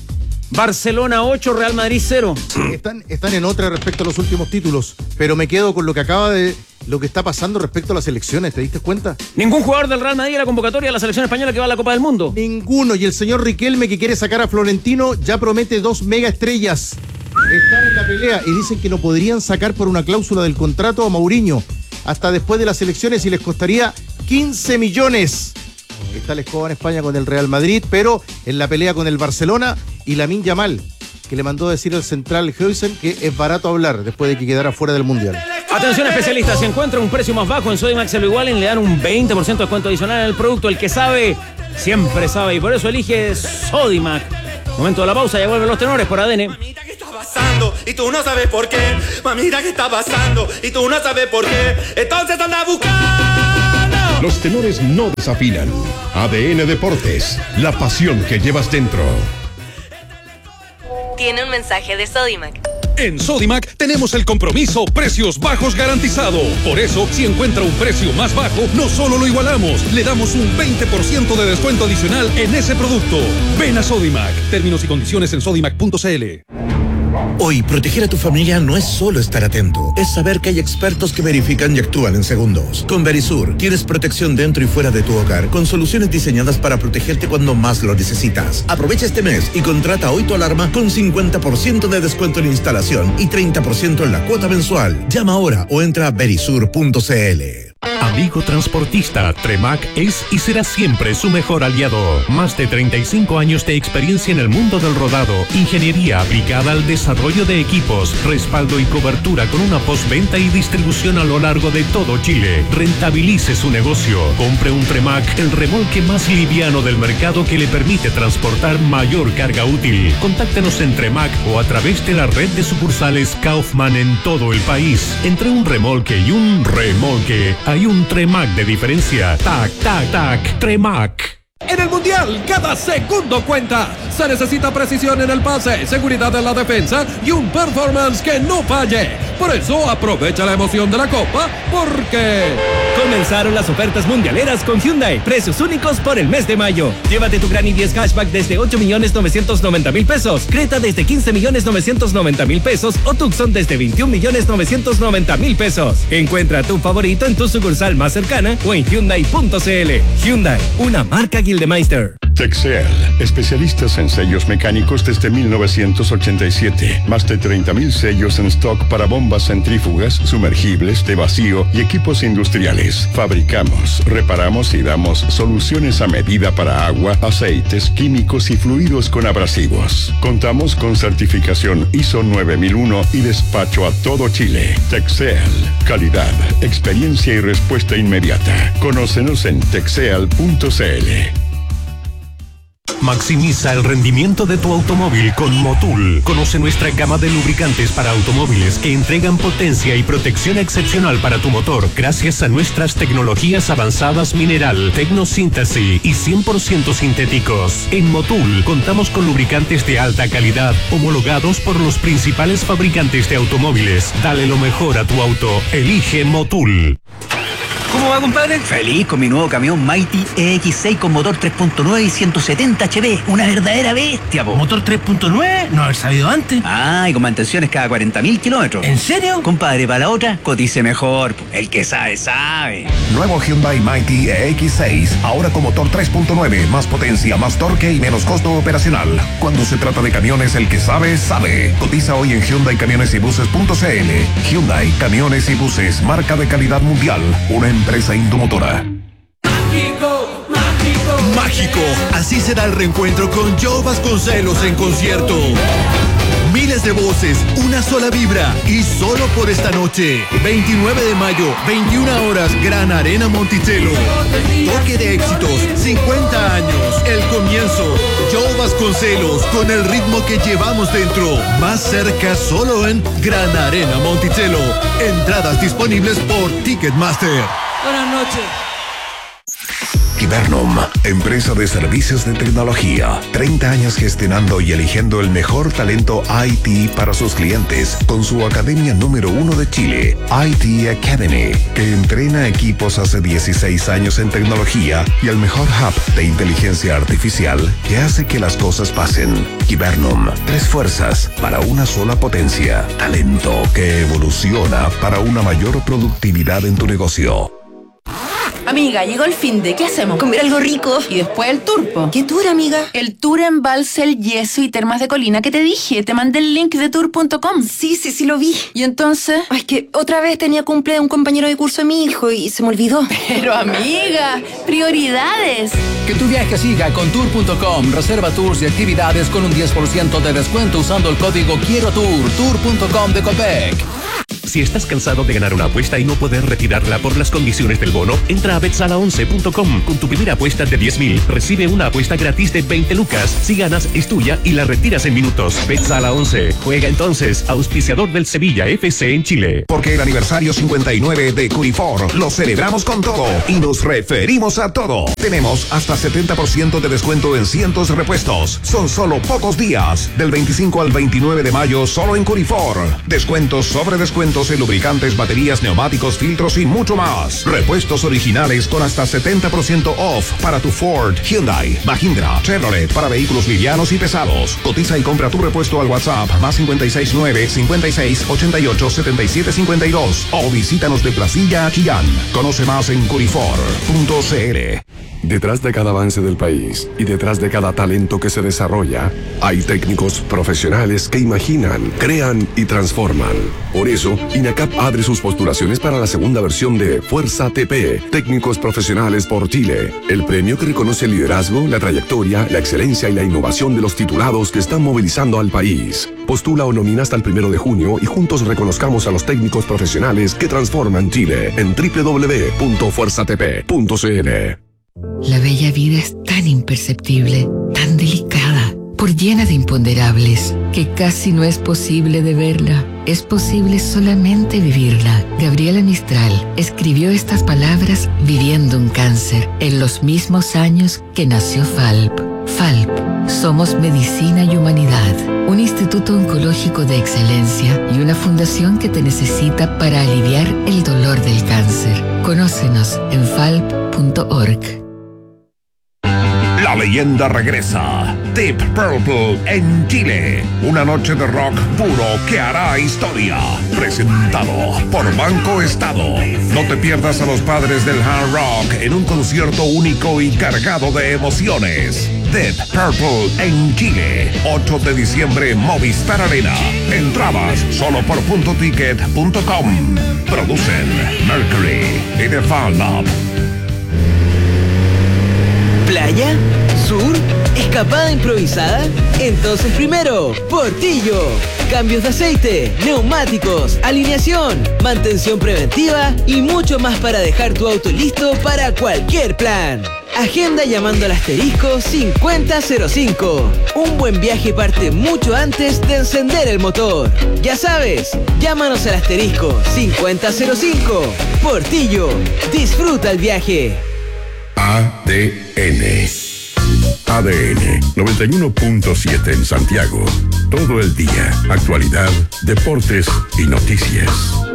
Barcelona ocho, Real Madrid cero. Están, están en otra respecto a los últimos títulos, pero me quedo con lo que acaba de... lo que está pasando respecto a las elecciones, ¿te diste cuenta? Ningún jugador del Real Madrid en la convocatoria de la selección española que va a la Copa del Mundo. Ninguno, y el señor Riquelme, que quiere sacar a Florentino, ya promete dos mega estrellas. Están en la pelea y dicen que no podrían sacar por una cláusula del contrato a Mourinho hasta después de las elecciones y les costaría quince millones. Está la escoba en España con el Real Madrid, pero en la pelea con el Barcelona y Lamine Yamal, que le mandó a decir al central Huijsen que es barato hablar después de que quedara fuera del Mundial. Atención especialistas, si encuentra un precio más bajo en Sodimac se lo igualen, le dan un veinte por ciento de descuento adicional en el producto. El que sabe, siempre sabe, y por eso elige Sodimac. Momento de la pausa, ya vuelven los tenores por A D N. Mamita, ¿qué está pasando? Y tú no sabes por qué. Mamita, ¿qué está pasando? Y tú no sabes por qué. Entonces anda buscando. Los tenores no desafinan. A D N Deportes, la pasión que llevas dentro. Tiene un mensaje de Sodimac. En Sodimac tenemos el compromiso precios bajos garantizado. Por eso, si encuentra un precio más bajo, no solo lo igualamos, le damos un veinte por ciento de descuento adicional en ese producto. Ven a Sodimac. Términos y condiciones en sodimac punto c l. Hoy, proteger a tu familia no es solo estar atento, es saber que hay expertos que verifican y actúan en segundos. Con Verisur, tienes protección dentro y fuera de tu hogar, con soluciones diseñadas para protegerte cuando más lo necesitas. Aprovecha este mes y contrata hoy tu alarma con cincuenta por ciento de descuento en instalación y treinta por ciento en la cuota mensual. Llama ahora o entra a verisur punto c l. Amigo transportista, Tremac es y será siempre su mejor aliado. Más de treinta y cinco años de experiencia en el mundo del rodado, ingeniería aplicada al desarrollo de equipos, respaldo y cobertura con una postventa y distribución a lo largo de todo Chile. Rentabilice su negocio. Compre un Tremac, el remolque más liviano del mercado que le permite transportar mayor carga útil. Contáctenos en Tremac o a través de la red de sucursales Kaufman en todo el país. Entre un remolque y un remolque, hay un Tremac de diferencia. Tac, tac, tac, Tremac. En el Mundial, cada segundo cuenta. Se necesita precisión en el pase, seguridad en la defensa y un performance que no falle. Por eso, aprovecha la emoción de la Copa, porque... Comenzaron las ofertas mundialeras con Hyundai. Precios únicos por el mes de mayo. Llévate tu Gran i diez Hatchback desde ocho millones novecientos noventa mil pesos. Creta desde quince millones novecientos noventa mil pesos. O Tucson desde veintiún millones novecientos noventa mil pesos. Encuentra tu favorito en tu sucursal más cercana o en Hyundai punto c l. Hyundai, una marca Gildemeister. Texel, especialistas en sellos mecánicos desde mil novecientos ochenta y siete. Más de treinta mil sellos en stock para bombas centrífugas, sumergibles, de vacío y equipos industriales. Fabricamos, reparamos y damos soluciones a medida para agua, aceites, químicos y fluidos con abrasivos. Contamos con certificación I S O nueve mil uno y despacho a todo Chile. Texel, calidad, experiencia y respuesta inmediata. Conócenos en texel punto c l. Maximiza el rendimiento de tu automóvil con Motul. Conoce nuestra gama de lubricantes para automóviles que entregan potencia y protección excepcional para tu motor gracias a nuestras tecnologías avanzadas mineral, tecnosíntesis y cien por ciento sintéticos. En Motul contamos con lubricantes de alta calidad homologados por los principales fabricantes de automóviles. Dale lo mejor a tu auto. Elige Motul. ¿Cómo va, compadre? Feliz con mi nuevo camión Mighty E X seis con motor tres punto nueve y ciento setenta H P. Una verdadera bestia, po. ¿Motor tres punto nueve? No haber sabido antes. Ah, y con mantenciones cada cuarenta mil kilómetros. ¿En serio? Compadre, para la otra, cotice mejor. Po. El que sabe, sabe. Nuevo Hyundai Mighty E X seis. Ahora con motor tres punto nueve. Más potencia, más torque y menos costo operacional. Cuando se trata de camiones, el que sabe, sabe. Cotiza hoy en Hyundai Camiones y Buses punto c l. Hyundai Camiones y Buses. Marca de calidad mundial. Una empresa indomotora. Mágico, mágico. Mágico. Así será el reencuentro con Joe Vasconcelos en concierto. Miles de voces, una sola vibra y solo por esta noche. veintinueve de mayo, veintiuna horas, Gran Arena Monticello. Toque de éxitos, cincuenta años, el comienzo. Joe Vasconcelos con el ritmo que llevamos dentro. Más cerca solo en Gran Arena Monticello. Entradas disponibles por Ticketmaster. Buenas noches. Kibernum, empresa de servicios de tecnología. treinta años gestionando y eligiendo el mejor talento I T para sus clientes con su academia número uno de Chile, I T Academy, que entrena equipos hace dieciséis años en tecnología y el mejor hub de inteligencia artificial que hace que las cosas pasen. Kibernum, tres fuerzas para una sola potencia. Talento que evoluciona para una mayor productividad en tu negocio. Amiga, llegó el fin de, ¿qué hacemos? Comer algo rico. Y después el turpo. ¿Qué tour, amiga? El tour en Balsel, Yeso y Termas de Colina que te dije. Te mandé el link de tour punto com. Sí, sí, sí lo vi. ¿Y entonces? Ay, es que otra vez tenía cumple de un compañero de curso de mi hijo y se me olvidó. Pero amiga, prioridades. Que tu viaje siga con tour punto com. Reserva tours y actividades con un diez por ciento de descuento usando el código Quiero Tour. tour punto com de Copec. Si estás cansado de ganar una apuesta y no poder retirarla por las condiciones del bono, entra a bet sala once punto com. Con tu primera apuesta de diez mil, recibe una apuesta gratis de veinte lucas. Si ganas, es tuya y la retiras en minutos. BetSala once. Juega entonces, auspiciador del Sevilla F C en Chile. Porque el aniversario cincuenta y nueve de Curifor lo celebramos con todo y nos referimos a todo. Tenemos hasta setenta por ciento de descuento en cientos de repuestos. Son solo pocos días. Del veinticinco al veintinueve de mayo, solo en Curifor. Descuentos sobre descuentos en lubricantes, baterías, neumáticos, filtros y mucho más. Repuestos originales con hasta setenta por ciento off para tu Ford, Hyundai, Mahindra, Chevrolet para vehículos livianos y pesados. Cotiza y compra tu repuesto al WhatsApp más cinco seis nueve, cinco seis, ocho ocho, siete siete cinco dos o visítanos de Placilla a Chillán. Conoce más en curifor punto c l. Detrás de cada avance del país y detrás de cada talento que se desarrolla, hay técnicos profesionales que imaginan, crean y transforman. Por eso, INACAP abre sus postulaciones para la segunda versión de Fuerza T P, Técnicos Profesionales por Chile, el premio que reconoce el liderazgo, la trayectoria, la excelencia y la innovación de los titulados que están movilizando al país. Postula o nomina hasta el primero de junio y juntos reconozcamos a los técnicos profesionales que transforman Chile en doble u doble u doble u punto fuerza t p punto c l. La bella vida es tan imperceptible, tan delicada, por llena de imponderables, que casi no es posible de verla. Es posible solamente vivirla. Gabriela Mistral escribió estas palabras viviendo un cáncer en los mismos años que nació Falp. Falp, somos medicina y humanidad, un instituto oncológico de excelencia y una fundación que te necesita para aliviar el dolor del cáncer. Conócenos en falp punto org. La leyenda regresa. Deep Purple en Chile. Una noche de rock puro que hará historia. Presentado por Banco Estado. No te pierdas a los padres del hard rock en un concierto único y cargado de emociones. Deep Purple en Chile. ocho de diciembre, Movistar Arena. Entradas solo por punto ticket punto com. Producen Mercury y The Fan Lab. ¿Playa? ¿Sur? ¿Escapada improvisada? Entonces primero, Portillo. Cambios de aceite, neumáticos, alineación, mantención preventiva y mucho más para dejar tu auto listo para cualquier plan. Agenda llamando al asterisco cincuenta cero cinco. Un buen viaje parte mucho antes de encender el motor. Ya sabes, llámanos al asterisco cincuenta cero cinco. Portillo, disfruta el viaje. A D N. A D N noventa y uno punto siete en Santiago. Todo el día. Actualidad, deportes y noticias.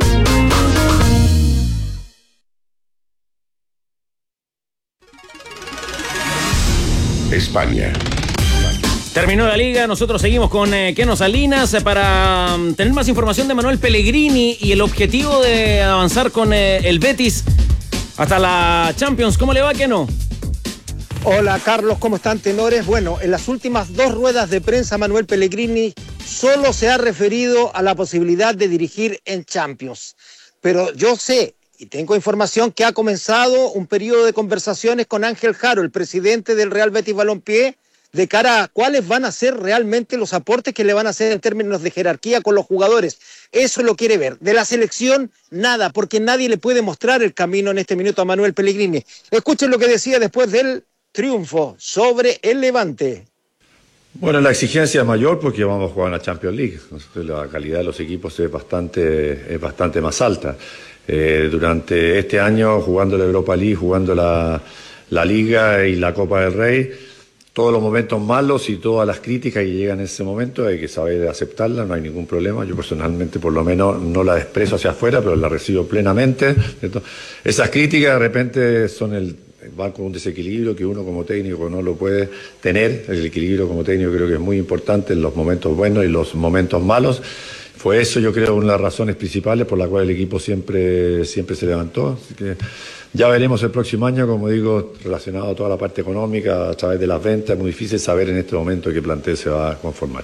España. Terminó la liga, nosotros seguimos con eh, Keno Salinas eh, para um, tener más información de Manuel Pellegrini y el objetivo de avanzar con eh, el Betis hasta la Champions. ¿Cómo le va, Keno? Hola, Carlos, ¿cómo están, tenores? Bueno, en las últimas dos ruedas de prensa, Manuel Pellegrini solo se ha referido a la posibilidad de dirigir en Champions. Pero yo sé y tengo información que ha comenzado un periodo de conversaciones con Ángel Jaro, el presidente del Real Betis Balompié, de cara a cuáles van a ser realmente los aportes que le van a hacer en términos de jerarquía con los jugadores. Eso lo quiere ver. De la selección, nada, porque nadie le puede mostrar el camino en este minuto a Manuel Pellegrini. Escuchen lo que decía después del triunfo sobre el Levante. Bueno, la exigencia es mayor porque vamos a jugar en la Champions League. La calidad de los equipos es bastante, es bastante más alta. Eh, durante este año, jugando la Europa League, jugando la, la Liga y la Copa del Rey, todos los momentos malos y todas las críticas que llegan en ese momento hay que saber aceptarlas, no hay ningún problema. Yo personalmente por lo menos no las expreso hacia afuera, pero las recibo plenamente. Entonces, esas críticas de repente son el, van con un desequilibrio que uno como técnico no lo puede tener. El equilibrio como técnico creo que es muy importante en los momentos buenos y los momentos malos. fue eso, yo creo, una de las razones principales por la cual el equipo siempre, siempre se levantó. Así que ya veremos el próximo año, como digo, relacionado a toda la parte económica, a través de las ventas. Es muy difícil saber en este momento qué plantel se va a conformar.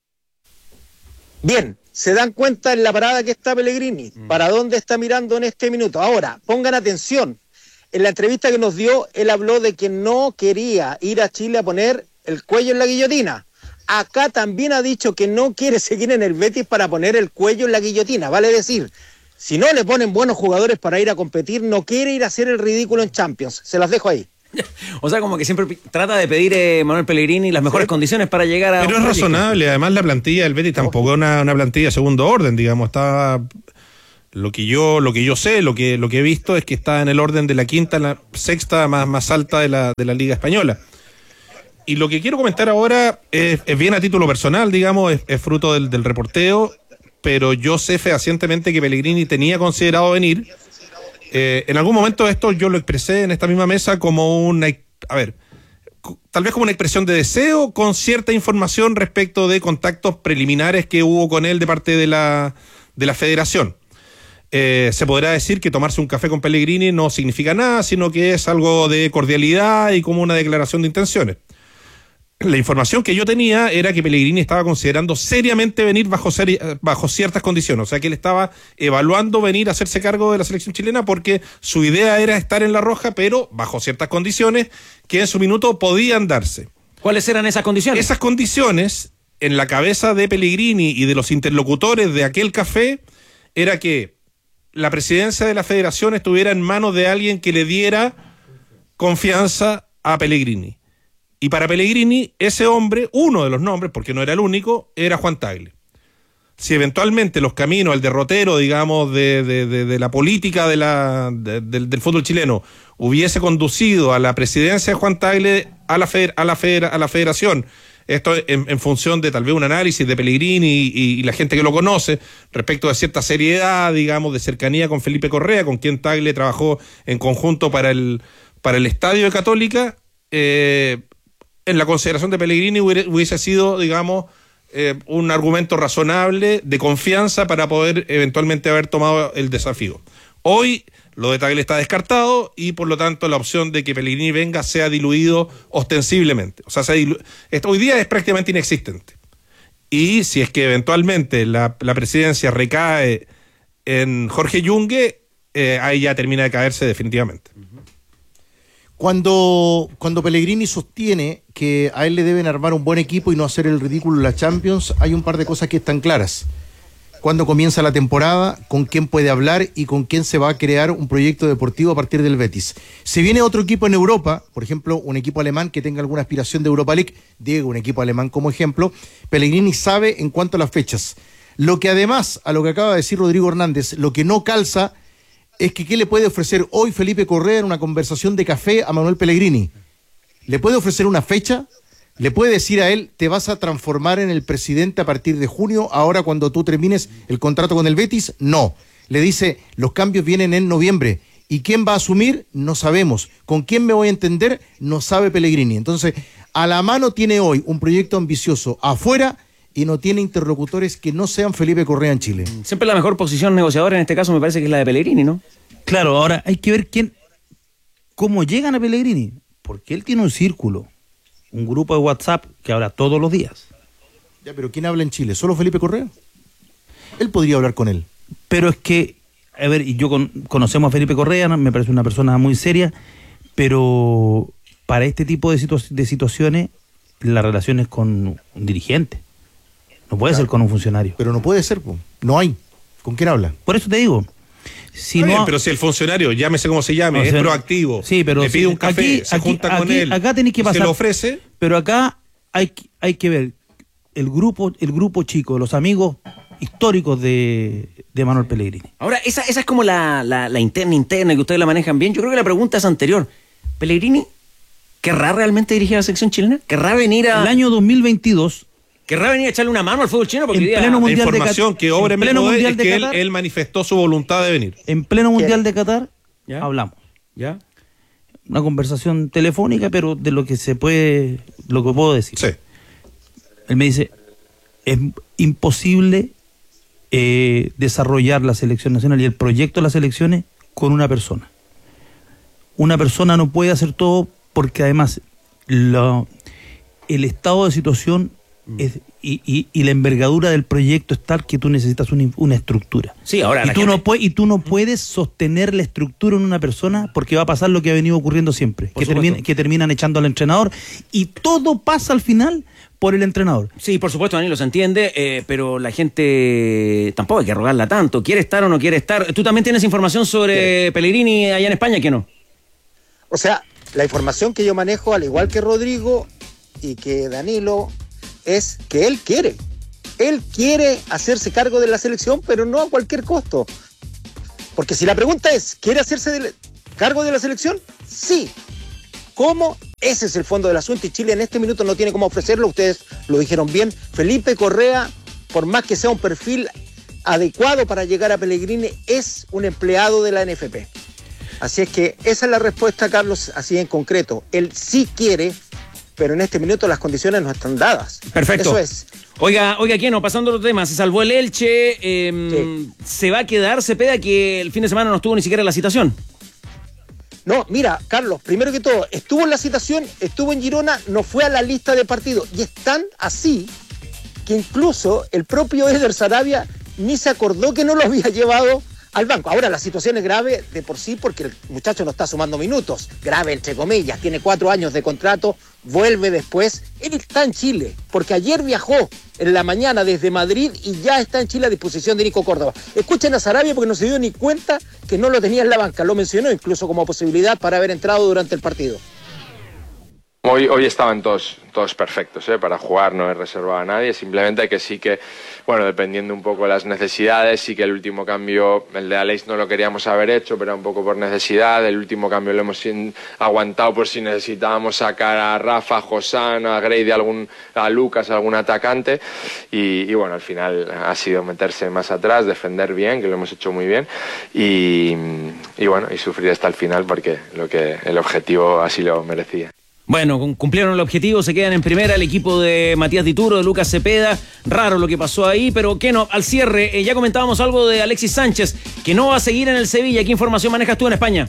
Bien, se dan cuenta en la parada que está Pellegrini, para dónde está mirando en este minuto. Ahora, pongan atención, en la entrevista que nos dio, él habló de que no quería ir a Chile a poner el cuello en la guillotina. Acá también ha dicho que no quiere seguir en el Betis para poner el cuello en la guillotina, vale decir, si no le ponen buenos jugadores para ir a competir, no quiere ir a hacer el ridículo en Champions. Se las dejo ahí. O sea, como que siempre trata de pedir eh, Manuel Pellegrini las mejores sí. condiciones para llegar a... Pero es razonable, además la plantilla del Betis tampoco es una, una plantilla de segundo orden, digamos, está... Lo que yo lo que yo sé, lo que lo que he visto es que está en el orden de la quinta, la sexta más, más alta de la, de la Liga Española. Y lo que quiero comentar ahora es, es bien a título personal, digamos, es, es fruto del, del reporteo, pero yo sé fehacientemente que Pellegrini tenía considerado venir. Eh, en algún momento esto yo lo expresé en esta misma mesa como una, a ver, tal vez como una expresión de deseo con cierta información respecto de contactos preliminares que hubo con él de parte de la, de la federación. Eh, se podrá decir que tomarse un café con Pellegrini no significa nada, sino que es algo de cordialidad y como una declaración de intenciones. La información que yo tenía era que Pellegrini estaba considerando seriamente venir bajo, seri bajo ciertas condiciones, o sea que él estaba evaluando venir a hacerse cargo de la selección chilena porque su idea era estar en la roja, pero bajo ciertas condiciones que en su minuto podían darse. ¿Cuáles eran esas condiciones? Esas condiciones, en la cabeza de Pellegrini y de los interlocutores de aquel café, era que la presidencia de la federación estuviera en manos de alguien que le diera confianza a Pellegrini. Y para Pellegrini, ese hombre, uno de los nombres, porque no era el único, era Juan Tagle. Si eventualmente los caminos, el derrotero, digamos, de, de, de, de la política de la, de, de, del fútbol chileno hubiese conducido a la presidencia de Juan Tagle a la, feder, a la, feder, a la federación, esto en, en función de tal vez un análisis de Pellegrini y, y, y la gente que lo conoce, respecto de cierta seriedad, digamos, de cercanía con Felipe Correa, con quien Tagle trabajó en conjunto para el, para el Estadio de Católica, eh, en la consideración de Pellegrini hubiese sido, digamos, eh, un argumento razonable de confianza para poder eventualmente haber tomado el desafío. Hoy lo de Tagle está descartado y por lo tanto la opción de que Pellegrini venga sea diluido ostensiblemente. O sea, se dilu- esto hoy día es prácticamente inexistente. Y si es que eventualmente la, la presidencia recae en Jorge Yungue, eh, ahí ya termina de caerse definitivamente. Cuando, cuando Pellegrini sostiene que a él le deben armar un buen equipo y no hacer el ridículo en la Champions, hay un par de cosas que están claras. Cuándo comienza la temporada, con quién puede hablar y con quién se va a crear un proyecto deportivo a partir del Betis. Si viene otro equipo en Europa, por ejemplo, un equipo alemán que tenga alguna aspiración de Europa League, digo un equipo alemán como ejemplo, Pellegrini sabe en cuanto a las fechas. Lo que además, a lo que acaba de decir Rodrigo Hernández, lo que no calza es que ¿qué le puede ofrecer hoy Felipe Correa en una conversación de café a Manuel Pellegrini? ¿Le puede ofrecer una fecha? ¿Le puede decir a él, te vas a transformar en el presidente a partir de junio, ahora cuando tú termines el contrato con el Betis? No. Le dice, los cambios vienen en noviembre. ¿Y quién va a asumir? No sabemos. ¿Con quién me voy a entender? No sabe Pellegrini. Entonces, a la mano tiene hoy un proyecto ambicioso afuera y no tiene interlocutores que no sean Felipe Correa en Chile. Siempre la mejor posición negociadora en este caso me parece que es la de Pellegrini, ¿no? Claro, ahora hay que ver quién, cómo llegan a Pellegrini, porque él tiene un círculo, un grupo de WhatsApp que habla todos los días. Ya, pero ¿quién habla en Chile? ¿Solo Felipe Correa? Él podría hablar con él. Pero es que, a ver, y yo con, conocemos a Felipe Correa, ¿no? Me parece una persona muy seria, pero para este tipo de, situ de situaciones, la relación es con un dirigente. No puede claro. ser con un funcionario. Pero no puede ser, po. No hay. ¿Con quién habla? Por eso te digo. Si no, no, bien, pero si el funcionario, llámese como se llame, no, es sea, proactivo, sí, pero le pide si, un café, aquí, se aquí, junta aquí, con él, acá tenés que pasar, se lo ofrece. Pero acá hay, hay que ver el grupo, el grupo chico, los amigos históricos de, de Manuel Pellegrini. Ahora, esa, esa es como la, la, la interna interna que ustedes la manejan bien. Yo creo que la pregunta es anterior. ¿Pellegrini querrá realmente dirigir a la selección chilena? ¿Querrá venir a...? El año dos mil veintidós... ¿Querrá venir a echarle una mano al fútbol chino? Porque en día, pleno la mundial información de que obra en pleno mundial es de que él, Qatar, él manifestó su voluntad de venir. En pleno mundial de Qatar, ¿Ya? hablamos. ¿Ya? Una conversación telefónica, pero de lo que se puede, lo que puedo decir. Sí. Él me dice, es imposible eh, desarrollar la selección nacional y el proyecto de las elecciones con una persona. Una persona no puede hacer todo porque además lo, el estado de situación es, y, y, y la envergadura del proyecto es tal que tú necesitas una, una estructura. Sí, ahora y la tú, gente... no puedes, y tú no puedes sostener la estructura en una persona porque va a pasar lo que ha venido ocurriendo siempre, que, termina, que terminan echando al entrenador y todo pasa al final por el entrenador. Sí, por supuesto, Danilo se entiende, eh, pero la gente tampoco hay que rogarla tanto. ¿Quiere estar o no quiere estar? ¿Tú también tienes información sobre Pellegrini allá en España, que no? O sea, la información que yo manejo, al igual que Rodrigo y que Danilo, es que él quiere. Él quiere hacerse cargo de la selección, pero no a cualquier costo. Porque si la pregunta es, ¿quiere hacerse de cargo de la selección? Sí. ¿Cómo? Ese es el fondo del asunto y Chile en este minuto no tiene cómo ofrecerlo. Ustedes lo dijeron bien. Felipe Correa, por más que sea un perfil adecuado para llegar a Pellegrini, es un empleado de la N F P. Así es que esa es la respuesta, Carlos, así en concreto. Él sí quiere, pero en este minuto las condiciones no están dadas. Perfecto. Eso es. Oiga, oiga, Keno, pasando a otro tema, se salvó el Elche, eh, sí. ¿Se va a quedar Cepeda, que el fin de semana no estuvo ni siquiera en la citación? No, mira, Carlos, primero que todo, estuvo en la citación, estuvo en Girona, no fue a la lista de partidos. Y es tan así que incluso el propio Eder Sarabia ni se acordó que no lo había llevado al banco. Ahora, la situación es grave de por sí porque el muchacho no está sumando minutos. Grave, entre comillas. Tiene cuatro años de contrato, vuelve después. Él está en Chile, porque ayer viajó en la mañana desde Madrid y ya está en Chile a disposición de Nico Córdoba. Escuchen a Sarabia porque no se dio ni cuenta que no lo tenía en la banca. Lo mencionó incluso como posibilidad para haber entrado durante el partido. Hoy, hoy estaban todos, todos perfectos, ¿eh? Para jugar, no he reservado a nadie, simplemente que sí que, bueno, dependiendo un poco de las necesidades, sí que el último cambio, el de Aleix no lo queríamos haber hecho, pero era un poco por necesidad, el último cambio lo hemos sin, aguantado por si necesitábamos sacar a Rafa, a Josán, a Grady, a, algún, a Lucas, a algún atacante, y, y bueno, al final ha sido meterse más atrás, defender bien, que lo hemos hecho muy bien, y, y bueno, y sufrir hasta el final porque lo que el objetivo así lo merecía. Bueno, cumplieron el objetivo, se quedan en primera el equipo de Matías Dituro, de Lucas Cepeda. Raro lo que pasó ahí, pero que no, al cierre, eh, ya comentábamos algo de Alexis Sánchez, que no va a seguir en el Sevilla. ¿Qué información manejas tú en España?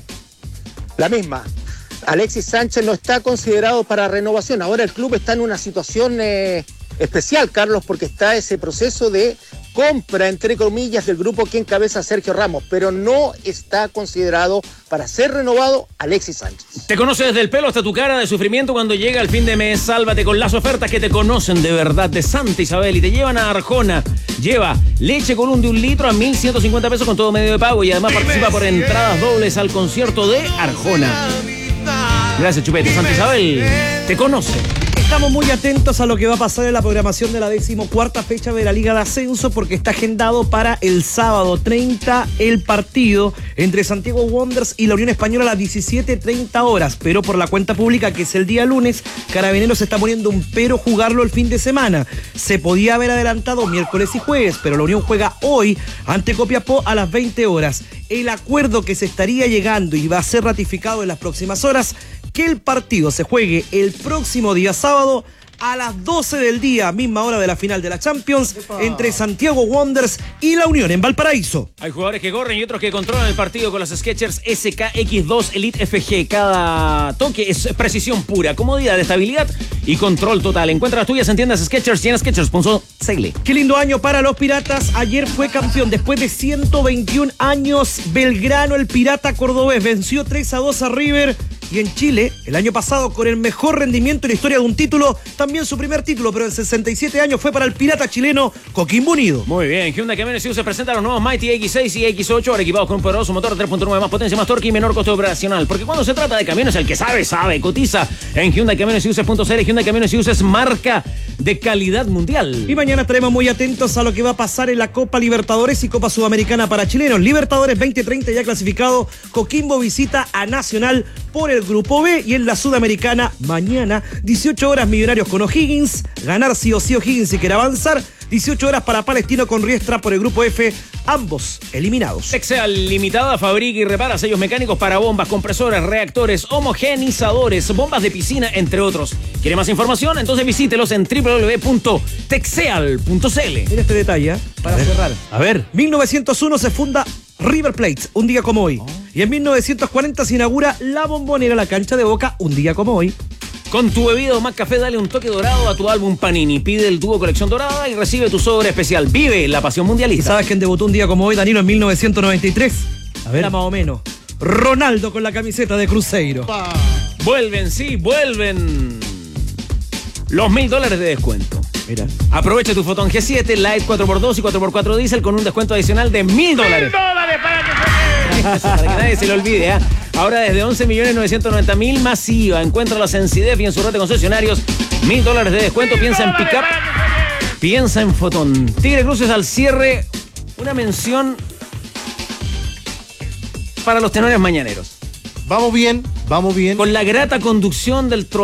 La misma. Alexis Sánchez no está considerado para renovación. Ahora el club está en una situación eh, especial, Carlos, porque está ese proceso de compra, entre comillas, del grupo que encabeza Sergio Ramos, pero no está considerado para ser renovado Alexis Sánchez. Te conoce desde el pelo hasta tu cara de sufrimiento cuando llega el fin de mes. Sálvate con las ofertas que te conocen de verdad de Santa Isabel y te llevan a Arjona. Lleva leche Colún de un litro a mil ciento cincuenta pesos con todo medio de pago y además participa por entradas dobles al concierto de Arjona. Gracias, Chupete. Santa Isabel te conoce. Estamos muy atentos a lo que va a pasar en la programación de la decimocuarta fecha de la Liga de Ascenso porque está agendado para el sábado treinta el partido entre Santiago Wanderers y la Unión Española a las diecisiete treinta horas, pero por la cuenta pública, que es el día lunes, Carabineros está poniendo un pero jugarlo el fin de semana. Se podía haber adelantado miércoles y jueves, pero la Unión juega hoy ante Copiapó a las veinte horas. El acuerdo que se estaría llegando y va a ser ratificado en las próximas horas, que el partido se juegue el próximo día sábado a las doce del día, misma hora de la final de la Champions, ¡epa!, entre Santiago Wanderers y la Unión en Valparaíso. Hay jugadores que corren y otros que controlan el partido con las Skechers S K X dos Elite F G. Cada toque es precisión pura, comodidad, estabilidad y control total. Encuentra las tuyas en tiendas Skechers y en skechers punto c l. Qué lindo año para los Piratas. Ayer fue campeón después de ciento veintiún años. Belgrano, el Pirata cordobés, venció tres a dos a River. Y en Chile, el año pasado, con el mejor rendimiento en la historia de un título, también su primer título, pero en sesenta y siete años fue para el pirata chileno Coquimbo Unido. Muy bien, Hyundai Camiones se presenta los nuevos Mighty X seis y X ocho, ahora equipados con un poderoso motor de tres punto nueve, más potencia, más torque y menor costo operacional. Porque cuando se trata de camiones, el que sabe, sabe. Cotiza en Hyundai Camiones punto c l. Hyundai Camiones es marca de calidad mundial. Y mañana estaremos muy atentos a lo que va a pasar en la Copa Libertadores y Copa Sudamericana para chilenos. Libertadores veinte treinta ya clasificado. Coquimbo visita a Nacional por el Grupo B, y en la Sudamericana mañana dieciocho horas Millonarios con O'Higgins. Ganar sí o sí O'Higgins si quiere avanzar. dieciocho horas para Palestino con Riestra por el grupo F, ambos eliminados. Texeal Limitada fabrica y repara sellos mecánicos para bombas, compresoras, reactores, homogenizadores, bombas de piscina, entre otros. ¿Quiere más información? Entonces visítelos en doble u doble u doble u punto texeal punto c l. Mira este detalle, ¿eh? Para cerrar. A ver. mil novecientos uno se funda River Plate, un día como hoy. Oh. Y en mil novecientos cuarenta se inaugura La Bombonera, la cancha de Boca, un día como hoy. Con tu bebida o más café, dale un toque dorado a tu álbum Panini. Pide el dúo Colección Dorada y recibe tu sobre especial. Vive la pasión mundialista. ¿Y sabes quién debutó un día como hoy, Danilo, en mil novecientos noventa y tres? A ver. Era más o menos. Ronaldo con la camiseta de Cruzeiro. Pa. Vuelven, sí, vuelven. Los mil dólares de descuento. Mira. Aprovecha tu Photon G siete, Lite cuatro por dos y cuatro por cuatro Diesel con un descuento adicional de mil dólares. ¡Mil dólares para que se Para que nadie se lo olvide, ¿eh? Ahora desde once millones novecientos noventa mil masiva. Encuéntralas en CIDEF y en su red de concesionarios. Mil dólares de descuento. Piensa en pick-up. Piensa en Photon. Tigre Cruces al cierre. Una mención para los tenores mañaneros. Vamos bien, vamos bien. Con la grata conducción del tro